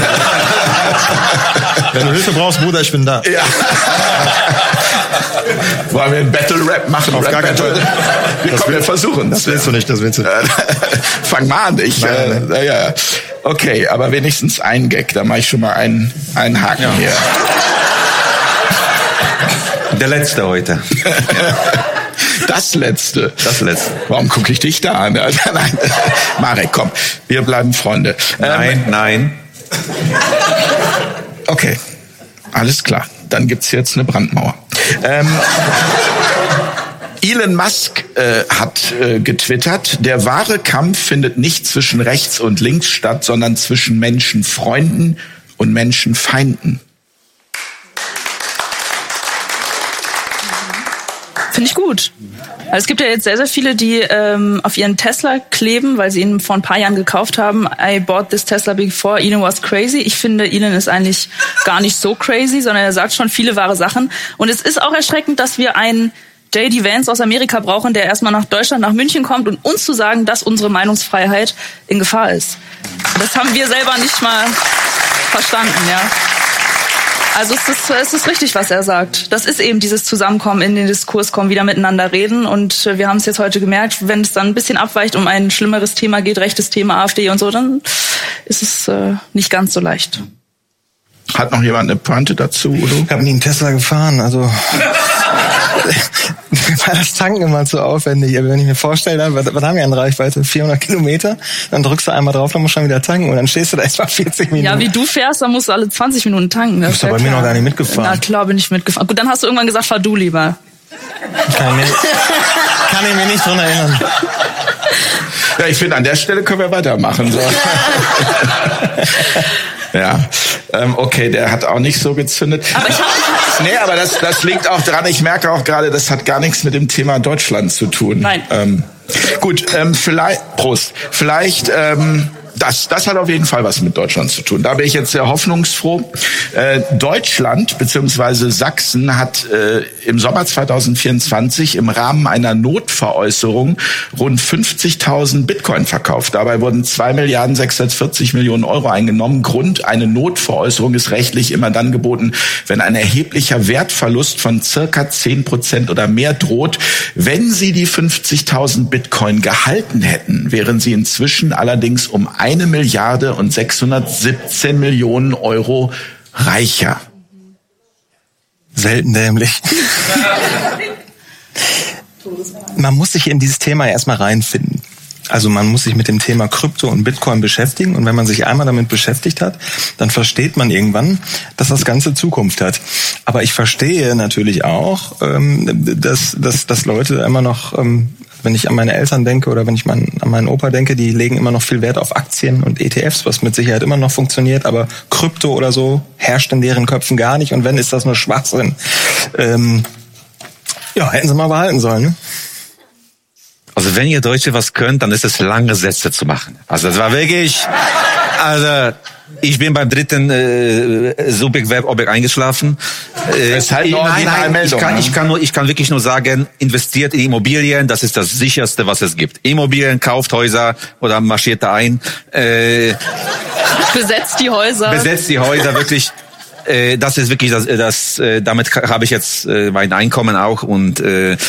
Wenn du Hilfe brauchst, Bruder, ich bin da. Ja. Wollen wir einen Battle-Rap machen? Auf gar keinen Fall. Wir versuchen. Das willst du nicht, das willst du. Fang mal an. Ja. Okay, aber wenigstens ein Gag. Da mache ich schon mal einen Haken hier. Der letzte heute. Das letzte. Warum gucke ich dich da an? Nein, Marek, komm. Wir bleiben Freunde. Nein. Okay, alles klar. Dann gibt's jetzt eine Brandmauer. Elon Musk hat getwittert: Der wahre Kampf findet nicht zwischen rechts und links statt, sondern zwischen Menschenfreunden und Menschenfeinden. Finde ich gut. Also es gibt ja jetzt sehr, sehr viele, die auf ihren Tesla kleben, weil sie ihn vor ein paar Jahren gekauft haben. I bought this Tesla before Elon was crazy. Ich finde, Elon ist eigentlich gar nicht so crazy, sondern er sagt schon viele wahre Sachen. Und es ist auch erschreckend, dass wir einen J.D. Vance aus Amerika brauchen, der erstmal nach Deutschland, nach München kommt, um uns zu sagen, dass unsere Meinungsfreiheit in Gefahr ist. Das haben wir selber nicht mal verstanden, ja. Also es ist richtig, was er sagt. Das ist eben dieses Zusammenkommen, in den Diskurs kommen, wieder miteinander reden. Und wir haben es jetzt heute gemerkt, wenn es dann ein bisschen abweicht, um ein schlimmeres Thema geht, rechtes Thema, AfD und so, dann ist es nicht ganz so leicht. Hat noch jemand eine Pointe dazu, Udo? Ich habe nie einen Tesla gefahren, also war das Tanken immer zu aufwendig. Aber wenn ich mir vorstelle, was haben wir an Reichweite? 400 Kilometer? Dann drückst du einmal drauf, dann musst du schon wieder tanken und dann stehst du da erstmal 40 Minuten. Ja, wie du fährst, dann musst du alle 20 Minuten tanken. Du bist aber bei mir noch gar nicht mitgefahren. Na klar, bin ich mitgefahren. Gut, dann hast du irgendwann gesagt, fahr du lieber. Kann ich mir nicht dran erinnern. Ja, ich finde, an der Stelle können wir weitermachen. So. Ja, okay, der hat auch nicht so gezündet. Aber aber das liegt auch dran, ich merke auch gerade, das hat gar nichts mit dem Thema Deutschland zu tun. Nein. Gut, vielleicht das hat auf jeden Fall was mit Deutschland zu tun. Da bin ich jetzt sehr hoffnungsfroh. Deutschland bzw. Sachsen hat im Sommer 2024 im Rahmen einer Notveräußerung rund 50.000 Bitcoin verkauft. Dabei wurden 2.640.000.000 Euro eingenommen. Grund, eine Notveräußerung ist rechtlich immer dann geboten, wenn ein erheblicher Wertverlust von circa 10% oder mehr droht. Wenn Sie die 50.000 Bitcoin gehalten hätten, wären Sie inzwischen allerdings um 1.617.000.000 Euro reicher. Selten dämlich. Man muss sich in dieses Thema erstmal reinfinden. Also man muss sich mit dem Thema Krypto und Bitcoin beschäftigen und wenn man sich einmal damit beschäftigt hat, dann versteht man irgendwann, dass das Ganze Zukunft hat. Aber ich verstehe natürlich auch, dass Leute immer noch, wenn ich an meine Eltern denke oder wenn ich an meinen Opa denke, die legen immer noch viel Wert auf Aktien und ETFs, was mit Sicherheit immer noch funktioniert, aber Krypto oder so herrscht in deren Köpfen gar nicht und wenn, ist das nur Schwachsinn. Hätten sie mal behalten sollen, ne? Also wenn ihr Deutsche was könnt, dann ist es lange Sätze zu machen. Also das war wirklich, ich bin beim dritten Subjekt-Verb-Objekt eingeschlafen. Ich kann wirklich nur sagen, investiert in Immobilien, das ist das sicherste, was es gibt. Immobilien, kauft Häuser oder marschiert da ein. Besetzt die Häuser, wirklich. Das ist wirklich damit habe ich jetzt mein Einkommen auch und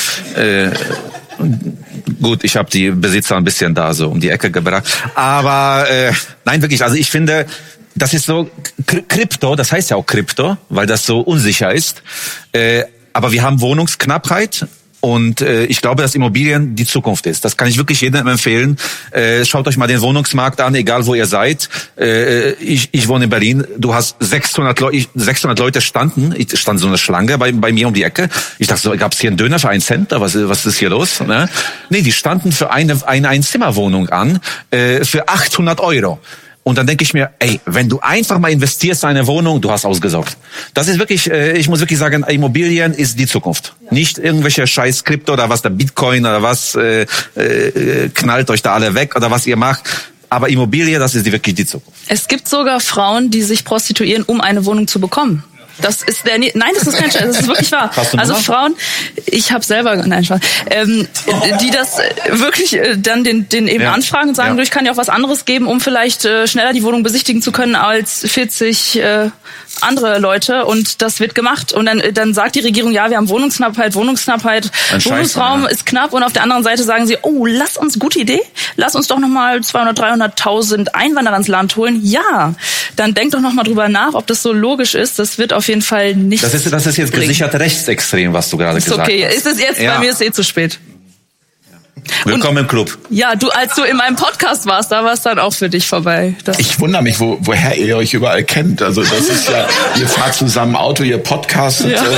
gut, ich habe die Besitzer ein bisschen da so um die Ecke gebracht. Aber nein, wirklich, also ich finde, das ist so Krypto, das heißt ja auch Krypto, weil das so unsicher ist. Aber wir haben Wohnungsknappheit. Und ich glaube, dass Immobilien die Zukunft ist. Das kann ich wirklich jedem empfehlen. Schaut euch mal den Wohnungsmarkt an, egal wo ihr seid. Ich wohne in Berlin. Du hast 600 Leute standen so eine Schlange bei mir um die Ecke. Ich dachte so, gab's hier einen Döner für 1 Cent? Was ist hier los? Ne? Nee, die standen für eine Einzimmerwohnung an für 800 Euro. Und dann denke ich mir, wenn du einfach mal investierst in eine Wohnung, du hast ausgesorgt. Das ist wirklich, ich muss wirklich sagen, Immobilien ist die Zukunft. Ja. Nicht irgendwelche scheiß Krypto oder was, der Bitcoin oder was, knallt euch da alle weg oder was ihr macht. Aber Immobilie, das ist wirklich die Zukunft. Es gibt sogar Frauen, die sich prostituieren, um eine Wohnung zu bekommen. Das ist das ist kein Scheiß, das ist wirklich wahr. Also Frauen, ich habe selber, die das wirklich dann den eben anfragen und sagen, du, ich kann dir auch was anderes geben, um vielleicht schneller die Wohnung besichtigen zu können als 40 andere Leute und das wird gemacht und dann sagt die Regierung, ja, wir haben Wohnungsknappheit, Wohnungsraum ist knapp und auf der anderen Seite sagen sie, gute Idee, lass uns doch nochmal 200.000, 300.000 Einwanderer ins Land holen. Ja, dann denk doch nochmal drüber nach, ob das so logisch ist, das wird auf jeden Fall nicht. Das ist jetzt gesichert rechtsextrem, was du gerade gesagt hast. Okay, ist es jetzt, bei mir ist es zu spät. Willkommen im Club. Ja, als du in meinem Podcast warst, da war es dann auch für dich vorbei. Ich wundere mich, woher ihr euch überall kennt. Also das ist ja, ihr fahrt zusammen Auto, ihr podcastet. Ja.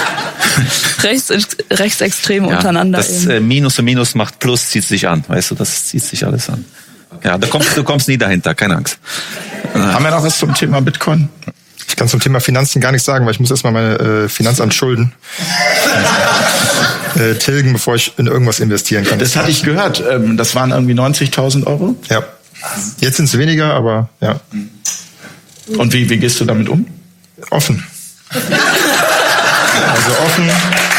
Rechtsextrem untereinander. Das Minus und Minus macht Plus, zieht sich an. Weißt du, das zieht sich alles an. Ja, du kommst nie dahinter, keine Angst. Haben wir noch was zum Thema Bitcoin? Ich kann zum Thema Finanzen gar nichts sagen, weil ich muss erstmal meine Finanzamtsschulden tilgen, bevor ich in irgendwas investieren kann. Das hatte ich gehört. Das waren irgendwie 90.000 Euro? Ja. Jetzt sind es weniger, aber ja. Und wie gehst du damit um? Offen. Also offen.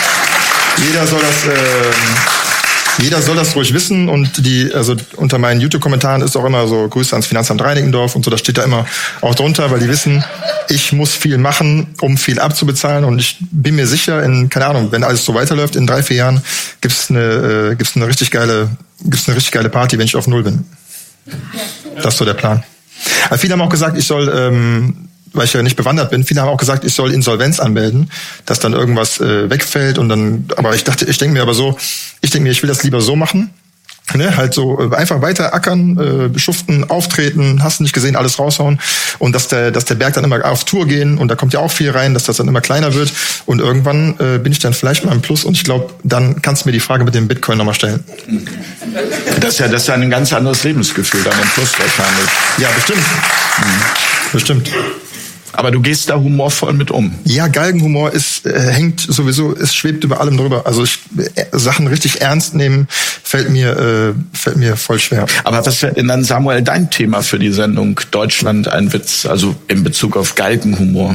Jeder soll das ruhig wissen und also unter meinen YouTube-Kommentaren ist auch immer so Grüße ans Finanzamt Reinickendorf und so, das steht da immer auch drunter, weil die wissen, ich muss viel machen, um viel abzubezahlen und ich bin mir sicher, keine Ahnung, wenn alles so weiterläuft, in 3-4 Jahren gibt's eine richtig geile Party, wenn ich auf Null bin. Das ist so der Plan. Aber viele haben auch gesagt, ich soll, weil ich ja nicht bewandert bin, viele haben auch gesagt, ich soll Insolvenz anmelden, dass dann irgendwas wegfällt und dann, aber ich denke mir, ich will das lieber so machen, ne, halt so einfach weiter ackern, beschuften, auftreten, hast du nicht gesehen, alles raushauen und dass der Berg dann immer auf Tour gehen und da kommt ja auch viel rein, dass das dann immer kleiner wird und irgendwann bin ich dann vielleicht mal im Plus und ich glaube, dann kannst du mir die Frage mit dem Bitcoin nochmal stellen. Das ist ja ein ganz anderes Lebensgefühl, dann im Plus wahrscheinlich. Ja, bestimmt. Bestimmt. Aber du gehst da humorvoll mit um. Ja, Galgenhumor hängt sowieso, es schwebt über allem drüber. Also Sachen richtig ernst nehmen fällt mir voll schwer. Aber was wäre denn dann, Samuel, dein Thema für die Sendung Deutschland ein Witz, also in Bezug auf Galgenhumor?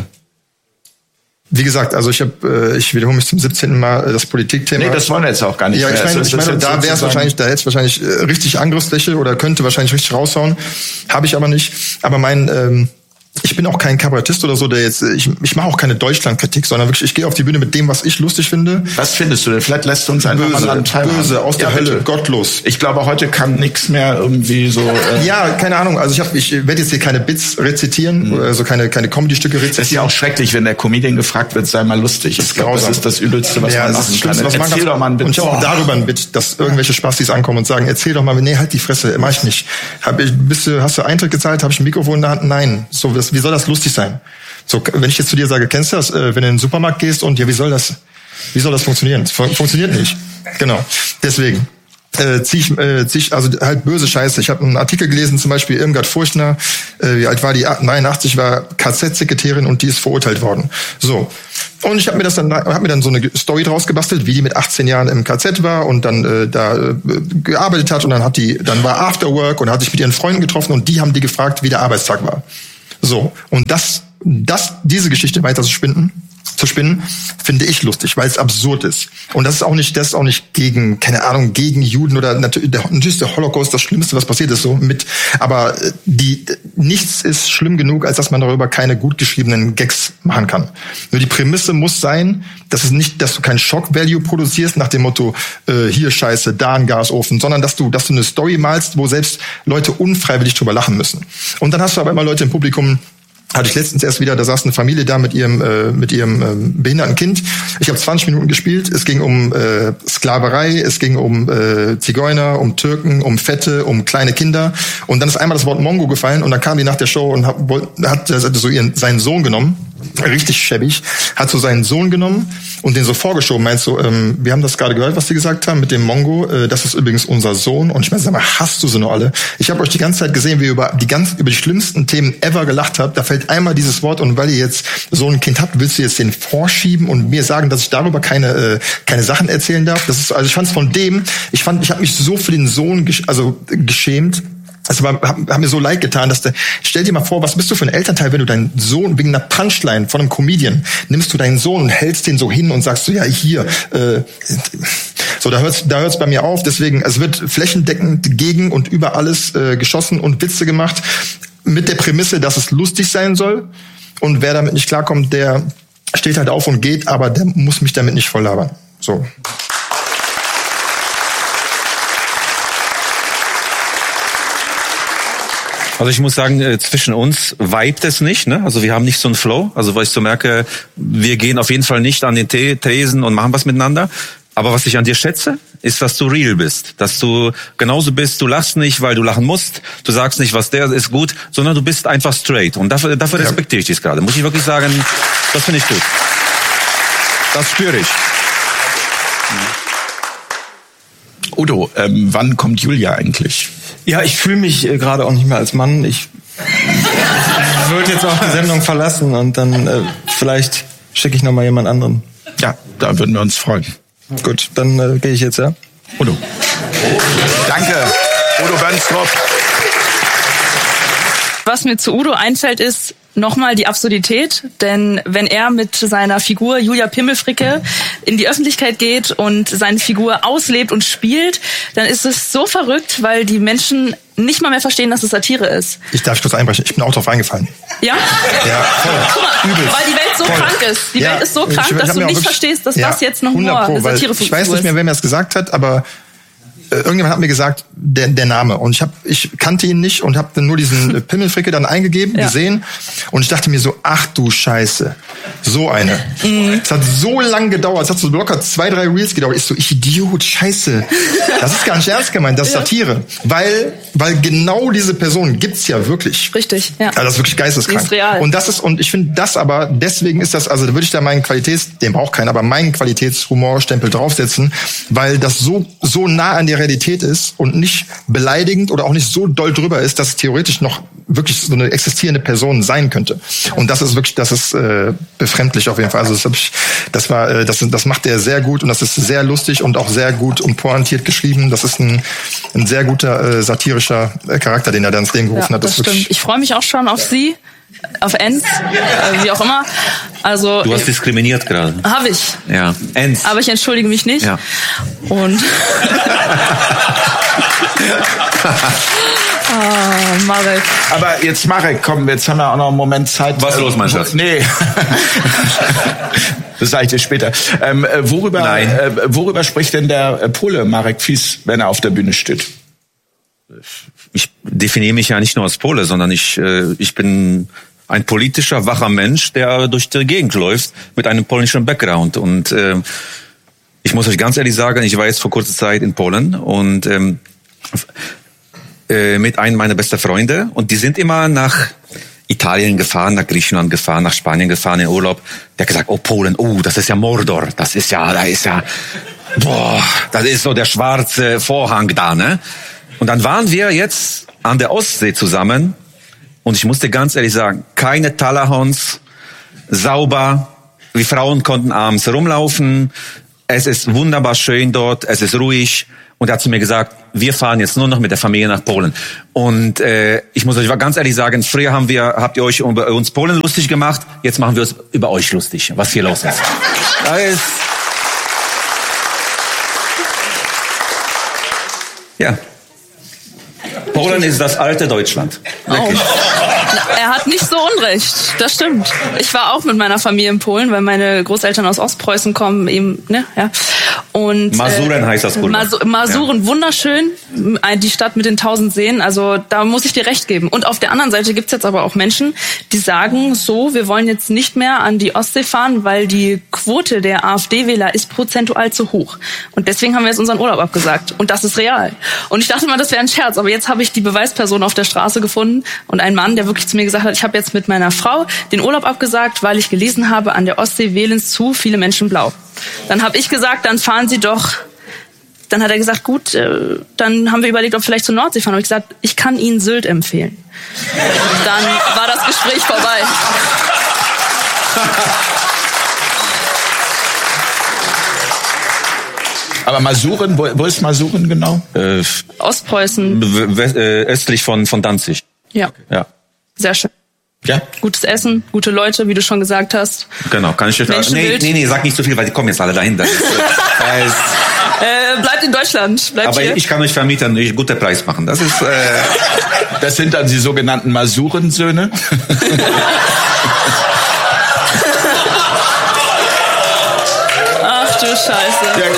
Wie gesagt, also ich wiederhole mich zum 17. Mal das Politikthema. Nee, das wollen wir jetzt auch gar nicht. Ja, ich meine, da hätte es wahrscheinlich richtig Angriffsfläche oder könnte wahrscheinlich richtig raushauen. Habe ich aber nicht. Aber ich bin auch kein Kabarettist oder so, der jetzt, ich mache auch keine Deutschlandkritik, sondern wirklich, ich gehe auf die Bühne mit dem, was ich lustig finde. Was findest du denn? Vielleicht lässt du uns einfach mal dran teilhaben. Böse, aus der Hölle, gottlos. Ich glaube, heute kann nichts mehr irgendwie so... Ja, keine Ahnung, also ich werde jetzt hier keine Bits rezitieren, also keine Comedy-Stücke rezitieren. Das ist ja auch schrecklich, wenn der Comedian gefragt wird, sei mal lustig. Ich glaube, das ist das Übelste, was man machen kann. Erzähl doch mal ein Bit. Und ich habe auch darüber ein Bit, dass irgendwelche Spastis ankommen und sagen, erzähl doch mal, nee, halt die Fresse, mach ich nicht. Hast du Eintritt gezahlt, habe ich ein Mikrofon in der Hand? Nein. Wie soll das lustig sein? So, wenn ich jetzt zu dir sage, kennst du das, wenn du in den Supermarkt gehst und ja, wie soll das funktionieren? Das funktioniert nicht. Genau. Deswegen zieh ich also halt böse Scheiße. Ich habe einen Artikel gelesen, zum Beispiel Irmgard Furchtner, wie alt war die? 89, war KZ-Sekretärin und die ist verurteilt worden. So. Und ich habe mir dann so eine Story draus gebastelt, wie die mit 18 Jahren im KZ war und dann da gearbeitet hat und dann war Afterwork und hat sich mit ihren Freunden getroffen und die haben die gefragt, wie der Arbeitstag war. So, und diese Geschichte weiter zu spinnen, finde ich lustig, weil es absurd ist. Und das ist auch nicht gegen, keine Ahnung, gegen Juden oder natürlich ist der Holocaust das Schlimmste, was passiert ist, so mit. Aber nichts ist schlimm genug, als dass man darüber keine gut geschriebenen Gags machen kann. Nur die Prämisse muss sein, dass du keinen Shock-Value produzierst nach dem Motto, hier Scheiße, da ein Gasofen, sondern dass du eine Story malst, wo selbst Leute unfreiwillig drüber lachen müssen. Und dann hast du aber immer Leute im Publikum, hatte ich letztens erst wieder, da saß eine Familie da mit ihrem behinderten Kind. Ich habe 20 Minuten gespielt. Es ging um Sklaverei, es ging um Zigeuner, um Türken, um Fette, um kleine Kinder. Und dann ist einmal das Wort Mongo gefallen und dann kam die nach der Show und hat so seinen Sohn genommen. Richtig schäbig, hat so seinen Sohn genommen und den so vorgeschoben, meinst du, wir haben das gerade gehört, was die gesagt haben mit dem Mongo, das ist übrigens unser Sohn. Und ich meine, sag mal, hast du sie nur alle? Ich habe euch die ganze Zeit gesehen, wie ihr über die schlimmsten Themen ever gelacht habt. Da fällt einmal dieses Wort und weil ihr jetzt so ein Kind habt, willst du jetzt den vorschieben und mir sagen, dass ich darüber keine Sachen erzählen darf? Das ist, also ich fand's von dem, ich habe mich so für den Sohn geschämt. Es hat mir so leid getan, stell dir mal vor, was bist du für ein Elternteil, wenn du deinen Sohn wegen einer Punchline von einem Comedian, nimmst du deinen Sohn und hältst den so hin und sagst so, ja, hier, so, da hört's bei mir auf, deswegen, es wird flächendeckend gegen und über alles geschossen und Witze gemacht, mit der Prämisse, dass es lustig sein soll, und wer damit nicht klarkommt, der steht halt auf und geht, aber der muss mich damit nicht voll labern. So. Also ich muss sagen, zwischen uns vibet es nicht, ne? Also wir haben nicht so einen Flow. Also weil ich so merke, wir gehen auf jeden Fall nicht an den Tresen und machen was miteinander. Aber was ich an dir schätze, ist, dass du real bist. Dass du genauso bist, du lachst nicht, weil du lachen musst. Du sagst nicht, was der ist gut, sondern du bist einfach straight. Und dafür respektiere ich dich gerade. Muss ich wirklich sagen, das finde ich gut. Das spüre ich. Udo, wann kommt Julia eigentlich? Ja, ich fühle mich gerade auch nicht mehr als Mann. Ich würde jetzt auch die Sendung verlassen und dann vielleicht schicke ich noch mal jemand anderen. Ja, da würden wir uns freuen. Gut, dann gehe ich jetzt, ja? Udo. Danke, Udo Bönstrup. Was mir zu Udo einfällt, ist nochmal die Absurdität, denn wenn er mit seiner Figur Julia Pimmelfricke in die Öffentlichkeit geht und seine Figur auslebt und spielt, dann ist es so verrückt, weil die Menschen nicht mal mehr verstehen, dass es Satire ist. Ich darf kurz einbrechen, ich bin auch drauf reingefallen. Ja? Ja, voll. Guck mal, übelst. weil die Welt so krank ist. Die Welt ist so krank, dass du nicht verstehst, dass das jetzt noch nur eine Satire-Figur ist. Ich weiß nicht mehr, wer mir das gesagt hat, aber irgendjemand hat mir gesagt, der Name. Und ich kannte ihn nicht und habe nur diesen Pimmelfricke dann eingegeben, gesehen. Und ich dachte mir so, ach du Scheiße. So eine. Es hat so lang gedauert, es hat so locker 2-3 Reels gedauert. Ich so, ich Idiot, scheiße. Das ist gar nicht ernst gemeint, das ist Satire. Weil genau diese Person gibt's ja wirklich. Richtig, ja. Also das ist wirklich geisteskrank. Die ist real. Und ich finde das aber, deswegen ist das, also da würde ich da meinen den braucht keiner, aber meinen Qualitätshumorstempel draufsetzen, weil das so nah an der Realität ist und nicht beleidigend oder auch nicht so doll drüber ist, dass es theoretisch noch wirklich so eine existierende Person sein könnte. Und das ist wirklich, befremdlich auf jeden Fall. Also das macht der sehr gut und das ist sehr lustig und auch sehr gut und pointiert geschrieben. Das ist ein sehr guter satirischer Charakter, den er da ins Leben gerufen hat. Das stimmt. Ich freue mich auch schon auf Sie, auf Enz, wie auch immer. Also du hast diskriminiert gerade. Habe ich. Ja, Enz. Aber ich entschuldige mich nicht. Ja. Und Marek. Aber jetzt Marek, komm, jetzt haben wir auch noch einen Moment Zeit. Was los, mein Schatz? Nee. Das sage ich dir später. Worüber spricht denn der Pole Marek Fies, wenn er auf der Bühne steht? Ich definiere mich ja nicht nur als Pole, sondern ich bin ein politischer, wacher Mensch, der durch die Gegend läuft mit einem polnischen Background. Und ich muss euch ganz ehrlich sagen, ich war jetzt vor kurzer Zeit in Polen und mit einem meiner besten Freunde und die sind immer nach Italien gefahren, nach Griechenland gefahren, nach Spanien gefahren in Urlaub. Der hat gesagt, oh Polen, das ist ja Mordor, das ist ja, das ist so der schwarze Vorhang da, ne? Und dann waren wir jetzt an der Ostsee zusammen und ich musste ganz ehrlich sagen, keine Talahons, sauber, die Frauen konnten abends rumlaufen, es ist wunderbar schön dort, es ist ruhig. Und er hat zu mir gesagt, wir fahren jetzt nur noch mit der Familie nach Polen. Und ich muss euch ganz ehrlich sagen, früher habt ihr euch über uns Polen lustig gemacht, jetzt machen wir es über euch lustig, was hier los ist. Ja. Polen ist das alte Deutschland. Wirklich. Er hat nicht so unrecht, das stimmt. Ich war auch mit meiner Familie in Polen, weil meine Großeltern aus Ostpreußen kommen, eben, ne, ja. Und Masuren heißt das wohl. Masuren, ja. Wunderschön, die Stadt mit den 1000 Seen, also da muss ich dir recht geben. Und auf der anderen Seite gibt's jetzt aber auch Menschen, die sagen so, wir wollen jetzt nicht mehr an die Ostsee fahren, weil die Quote der AfD-Wähler ist prozentual zu hoch. Und deswegen haben wir jetzt unseren Urlaub abgesagt. Und das ist real. Und ich dachte mal, das wäre ein Scherz, aber jetzt habe ich die Beweisperson auf der Straße gefunden und einen Mann, der wirklich zu mir gesagt hat, ich habe jetzt mit meiner Frau den Urlaub abgesagt, weil ich gelesen habe, an der Ostsee wählen zu viele Menschen blau. Dann habe ich gesagt, dann fahren Sie doch. Dann hat er gesagt, gut, dann haben wir überlegt, ob wir vielleicht zur Nordsee fahren. Und ich gesagt, ich kann Ihnen Sylt empfehlen. Dann war das Gespräch vorbei. Aber Masuren, wo ist Masuren genau? Ostpreußen. Östlich von Danzig. Ja. Ja. Sehr schön. Ja. Gutes Essen, gute Leute, wie du schon gesagt hast. Genau, kann ich dir sagen. Nee, sag nicht so viel, weil die kommen jetzt alle dahin. Bleibt in Deutschland. Bleibt aber hier. Ich kann euch vermieten, ich guten Preis machen. Das ist. Das sind dann die sogenannten Masurensöhne. Ach du Scheiße. Ja.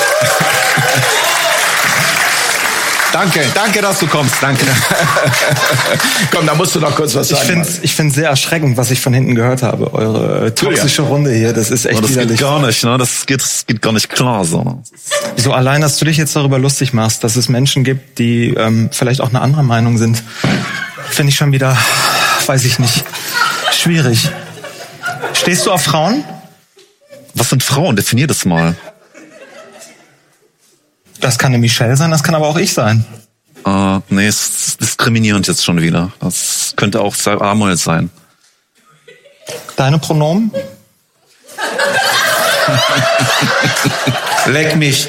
Danke, dass du kommst. Danke. Komm, da musst du noch kurz was sagen. Ich finde sehr erschreckend, was ich von hinten gehört habe. Eure toxische Runde hier, das ist echt widerlich. Das geht gar nicht, ne? Das geht gar nicht klar so. So allein, dass du dich jetzt darüber lustig machst, dass es Menschen gibt, die vielleicht auch eine andere Meinung sind, finde ich schon wieder, weiß ich nicht, schwierig. Stehst du auf Frauen? Was sind Frauen? Definier das mal. Das kann eine Michelle sein, das kann aber auch ich sein. Nee, es ist diskriminierend jetzt schon wieder. Das könnte auch Samuel sein. Deine Pronomen? Leck mich.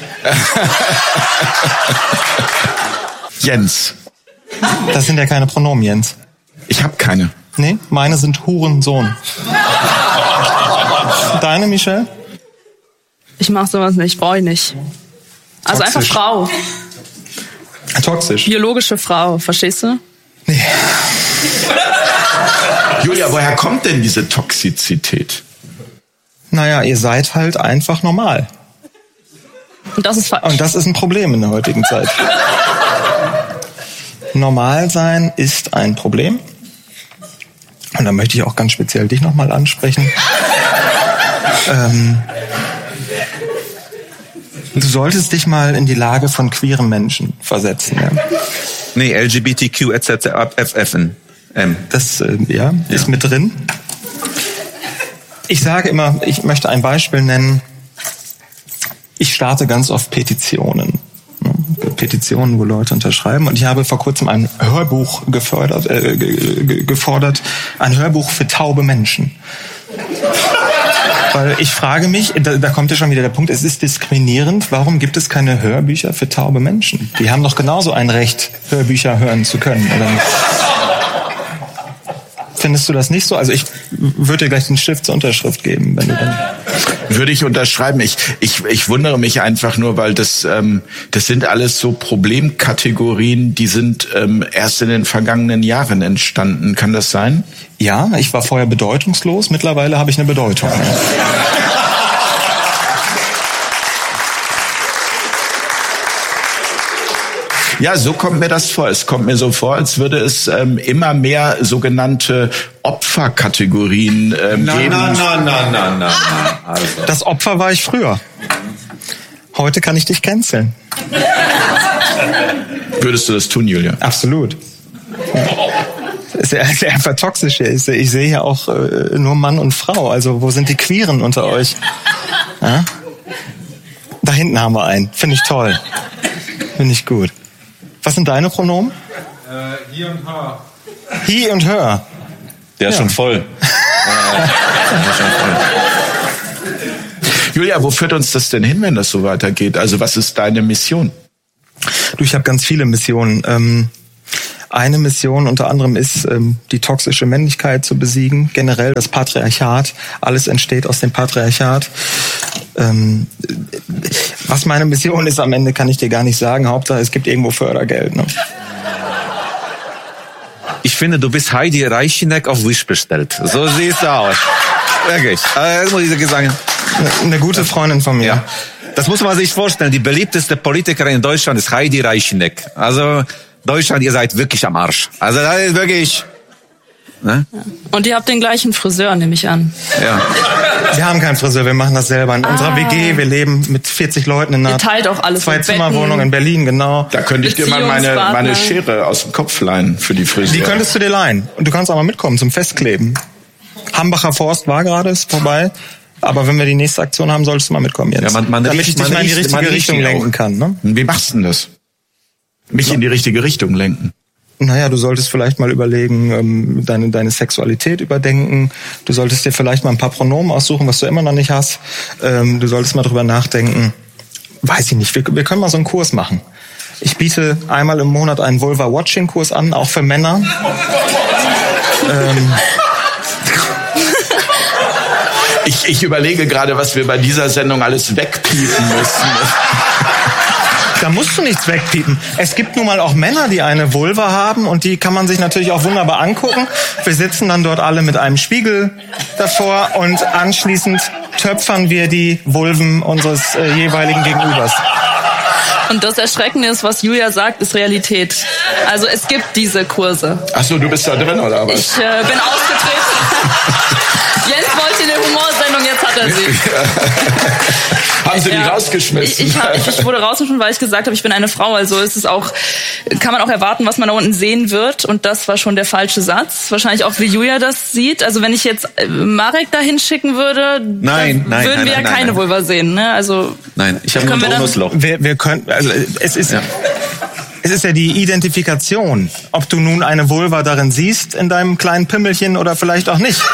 Jens. Das sind ja keine Pronomen, Jens. Ich habe keine. Nee, meine sind Hurensohn. Deine, Michelle? Ich mach sowas nicht, brauche ich nicht. Also Toxisch. einfach Frau. Toxisch. Biologische Frau, verstehst du? Nee. Julia, woher kommt denn diese Toxizität? Naja, ihr seid halt einfach normal. Und das ist falsch. Und das ist ein Problem in der heutigen Zeit. Normal sein ist ein Problem. Und da möchte ich auch ganz speziell dich nochmal ansprechen. Du solltest dich mal in die Lage von queeren Menschen versetzen. Ja? Nee, LGBTQ etc. FFN. Das ist mit drin. Ich sage immer, ich möchte ein Beispiel nennen. Ich starte ganz oft Petitionen. Petitionen, wo Leute unterschreiben. Und ich habe vor kurzem ein Hörbuch gefordert, ein Hörbuch für taube Menschen. Weil ich frage mich, da kommt ja schon wieder der Punkt, es ist diskriminierend, warum gibt es keine Hörbücher für taube Menschen? Die haben doch genauso ein Recht, Hörbücher hören zu können, oder nicht? Findest du das nicht so? Also ich würde dir gleich den Stift zur Unterschrift geben, wenn du dann... Würde ich unterschreiben. Ich wundere mich einfach nur, weil das sind alles so Problemkategorien, die sind erst in den vergangenen Jahren entstanden. Kann das sein? Ja, ich war vorher bedeutungslos. Mittlerweile habe ich eine Bedeutung. Ja, so kommt mir das vor. Es kommt mir so vor, als würde es immer mehr sogenannte Opferkategorien geben. Nein. Also. Das Opfer war ich früher. Heute kann ich dich canceln. Würdest du das tun, Julia? Absolut. Es ist einfach toxisch hier. Ich sehe hier auch nur Mann und Frau. Also wo sind die Queeren unter euch? Ja? Da hinten haben wir einen. Finde ich toll. Finde ich gut. Was sind deine Pronomen? He und her. He und her. Der ist schon voll. Julia, wo führt uns das denn hin, wenn das so weitergeht? Also was ist deine Mission? Du, ich habe ganz viele Missionen. Eine Mission unter anderem ist, die toxische Männlichkeit zu besiegen, generell das Patriarchat. Alles entsteht aus dem Patriarchat. Was meine Mission ist am Ende, kann ich dir gar nicht sagen. Hauptsache, es gibt irgendwo Fördergeld. Ne? Ich finde, du bist Heidi Reicheneck auf Wish bestellt. So siehst du aus. Wirklich. Das muss ich sagen. Eine gute Freundin von mir. Ja. Das muss man sich vorstellen. Die beliebteste Politikerin in Deutschland ist Heidi Reicheneck. Also Deutschland, ihr seid wirklich am Arsch. Also das ist wirklich... Ne? Und ihr habt den gleichen Friseur, nehme ich an. Ja. Wir haben keinen Friseur, wir machen das selber. In unserer WG, wir leben mit 40 Leuten in einer teilt auch alles 2-Zimmer-Wohnung in Berlin, genau. Da könnte ich dir mal meine Schere aus dem Kopf leihen für die Friseur. Die könntest du dir leihen. Und du kannst auch mal mitkommen zum Festkleben. Hambacher Forst war gerade, ist vorbei. Aber wenn wir die nächste Aktion haben, solltest du mal mitkommen jetzt. Ja, damit ich dich mal in die richtige Richtung lenken kann. Ne? Wie machst du denn das? Mich in die richtige Richtung lenken? Naja, du solltest vielleicht mal überlegen, deine Sexualität überdenken. Du solltest dir vielleicht mal ein paar Pronomen aussuchen, was du immer noch nicht hast. Du solltest mal drüber nachdenken. Weiß ich nicht, wir können mal so einen Kurs machen. Ich biete einmal im Monat einen Vulva-Watching-Kurs an, auch für Männer. Ich überlege gerade, was wir bei dieser Sendung alles wegpiepen müssen. Da musst du nichts wegpiepen. Es gibt nun mal auch Männer, die eine Vulva haben und die kann man sich natürlich auch wunderbar angucken. Wir sitzen dann dort alle mit einem Spiegel davor und anschließend töpfern wir die Vulven unseres jeweiligen Gegenübers. Und das Erschreckende ist, was Julia sagt, ist Realität. Also es gibt diese Kurse. Ach so, du bist da drin, oder was? Ich bin ausgetreten. Jens wollte eine Humorsendung, jetzt hat er sie. Haben Sie die rausgeschmissen? Ich wurde rausgeschmissen, weil ich gesagt habe, ich bin eine Frau. Also ist es auch, kann man auch erwarten, was man da unten sehen wird. Und das war schon der falsche Satz. Wahrscheinlich auch, wie Julia das sieht. Also wenn ich jetzt Marek da hinschicken würde, würden wir ja keine Vulva sehen. Ne? Also nein, ich habe nur ein Bonusloch. Wir können, also es ist ja die Identifikation, ob du nun eine Vulva darin siehst in deinem kleinen Pimmelchen oder vielleicht auch nicht.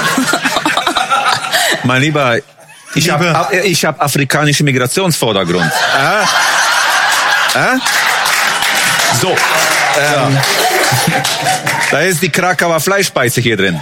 Mein Lieber, ich hab afrikanischen Migrationsvordergrund. So, da ist die Krakauer Fleischspeise hier drin.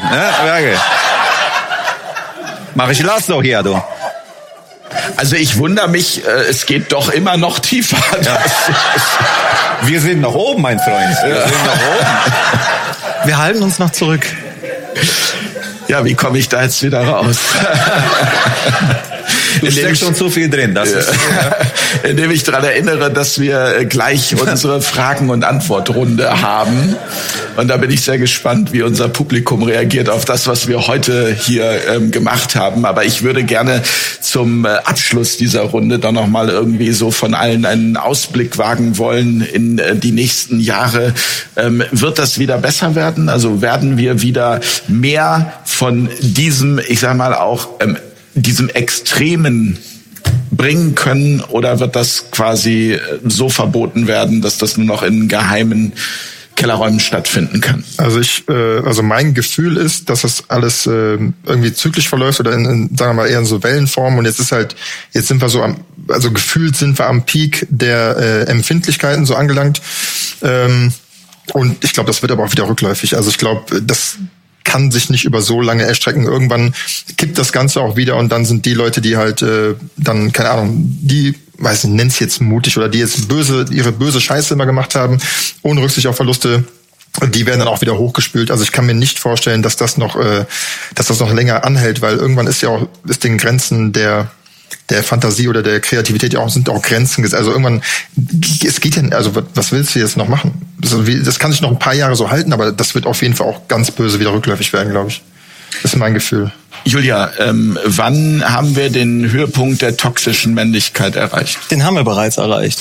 Mach ich Lasso hier, du. Also ich wundere mich, es geht doch immer noch tiefer. Ja. Wir sind noch oben, mein Freund. Wir sind noch oben. Wir halten uns noch zurück. Ja, wie komme ich da jetzt wieder raus? Du steckst schon zu viel drin. Das ist, indem ich daran erinnere, dass wir gleich unsere Fragen- und Antwortrunde haben. Und da bin ich sehr gespannt, wie unser Publikum reagiert auf das, was wir heute hier gemacht haben. Aber ich würde gerne zum Abschluss dieser Runde dann nochmal irgendwie so von allen einen Ausblick wagen wollen in die nächsten Jahre. Wird das wieder besser werden? Also werden wir wieder mehr von diesem, ich sag mal auch, diesem Extremen bringen können, oder wird das quasi so verboten werden, dass das nur noch in geheimen Kellerräumen stattfinden kann? Also mein Gefühl ist, dass das alles irgendwie zyklisch verläuft oder in, sagen wir mal, eher in so Wellenform, und jetzt sind wir so gefühlt sind wir am Peak der Empfindlichkeiten so angelangt, und ich glaube, das wird aber auch wieder rückläufig. Also ich glaube, das kann sich nicht über so lange erstrecken. Irgendwann kippt das Ganze auch wieder, und dann sind die Leute, die halt dann, keine Ahnung, die, weiß nicht, nenn's jetzt mutig, oder die jetzt ihre böse Scheiße immer gemacht haben, ohne Rücksicht auf Verluste, die werden dann auch wieder hochgespült. Also ich kann mir nicht vorstellen, dass das noch länger anhält, weil irgendwann ist den Grenzen der Fantasie oder der Kreativität sind auch Grenzen gesetzt. Also irgendwann, es geht ja, also was willst du jetzt noch machen? Das kann sich noch ein paar Jahre so halten, aber das wird auf jeden Fall auch ganz böse wieder rückläufig werden, glaube ich. Das ist mein Gefühl. Julia, wann haben wir den Höhepunkt der toxischen Männlichkeit erreicht? Den haben wir bereits erreicht.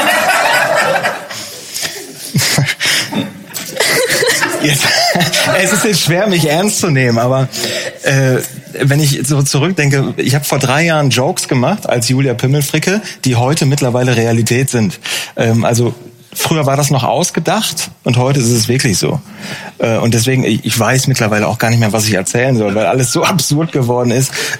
Es ist jetzt schwer, mich ernst zu nehmen, aber wenn ich so zurückdenke, ich habe vor 3 Jahren Jokes gemacht als Julia Pimmelfricke, die heute mittlerweile Realität sind. Also früher war das noch ausgedacht und heute ist es wirklich so. Und deswegen, ich weiß mittlerweile auch gar nicht mehr, was ich erzählen soll, weil alles so absurd geworden ist.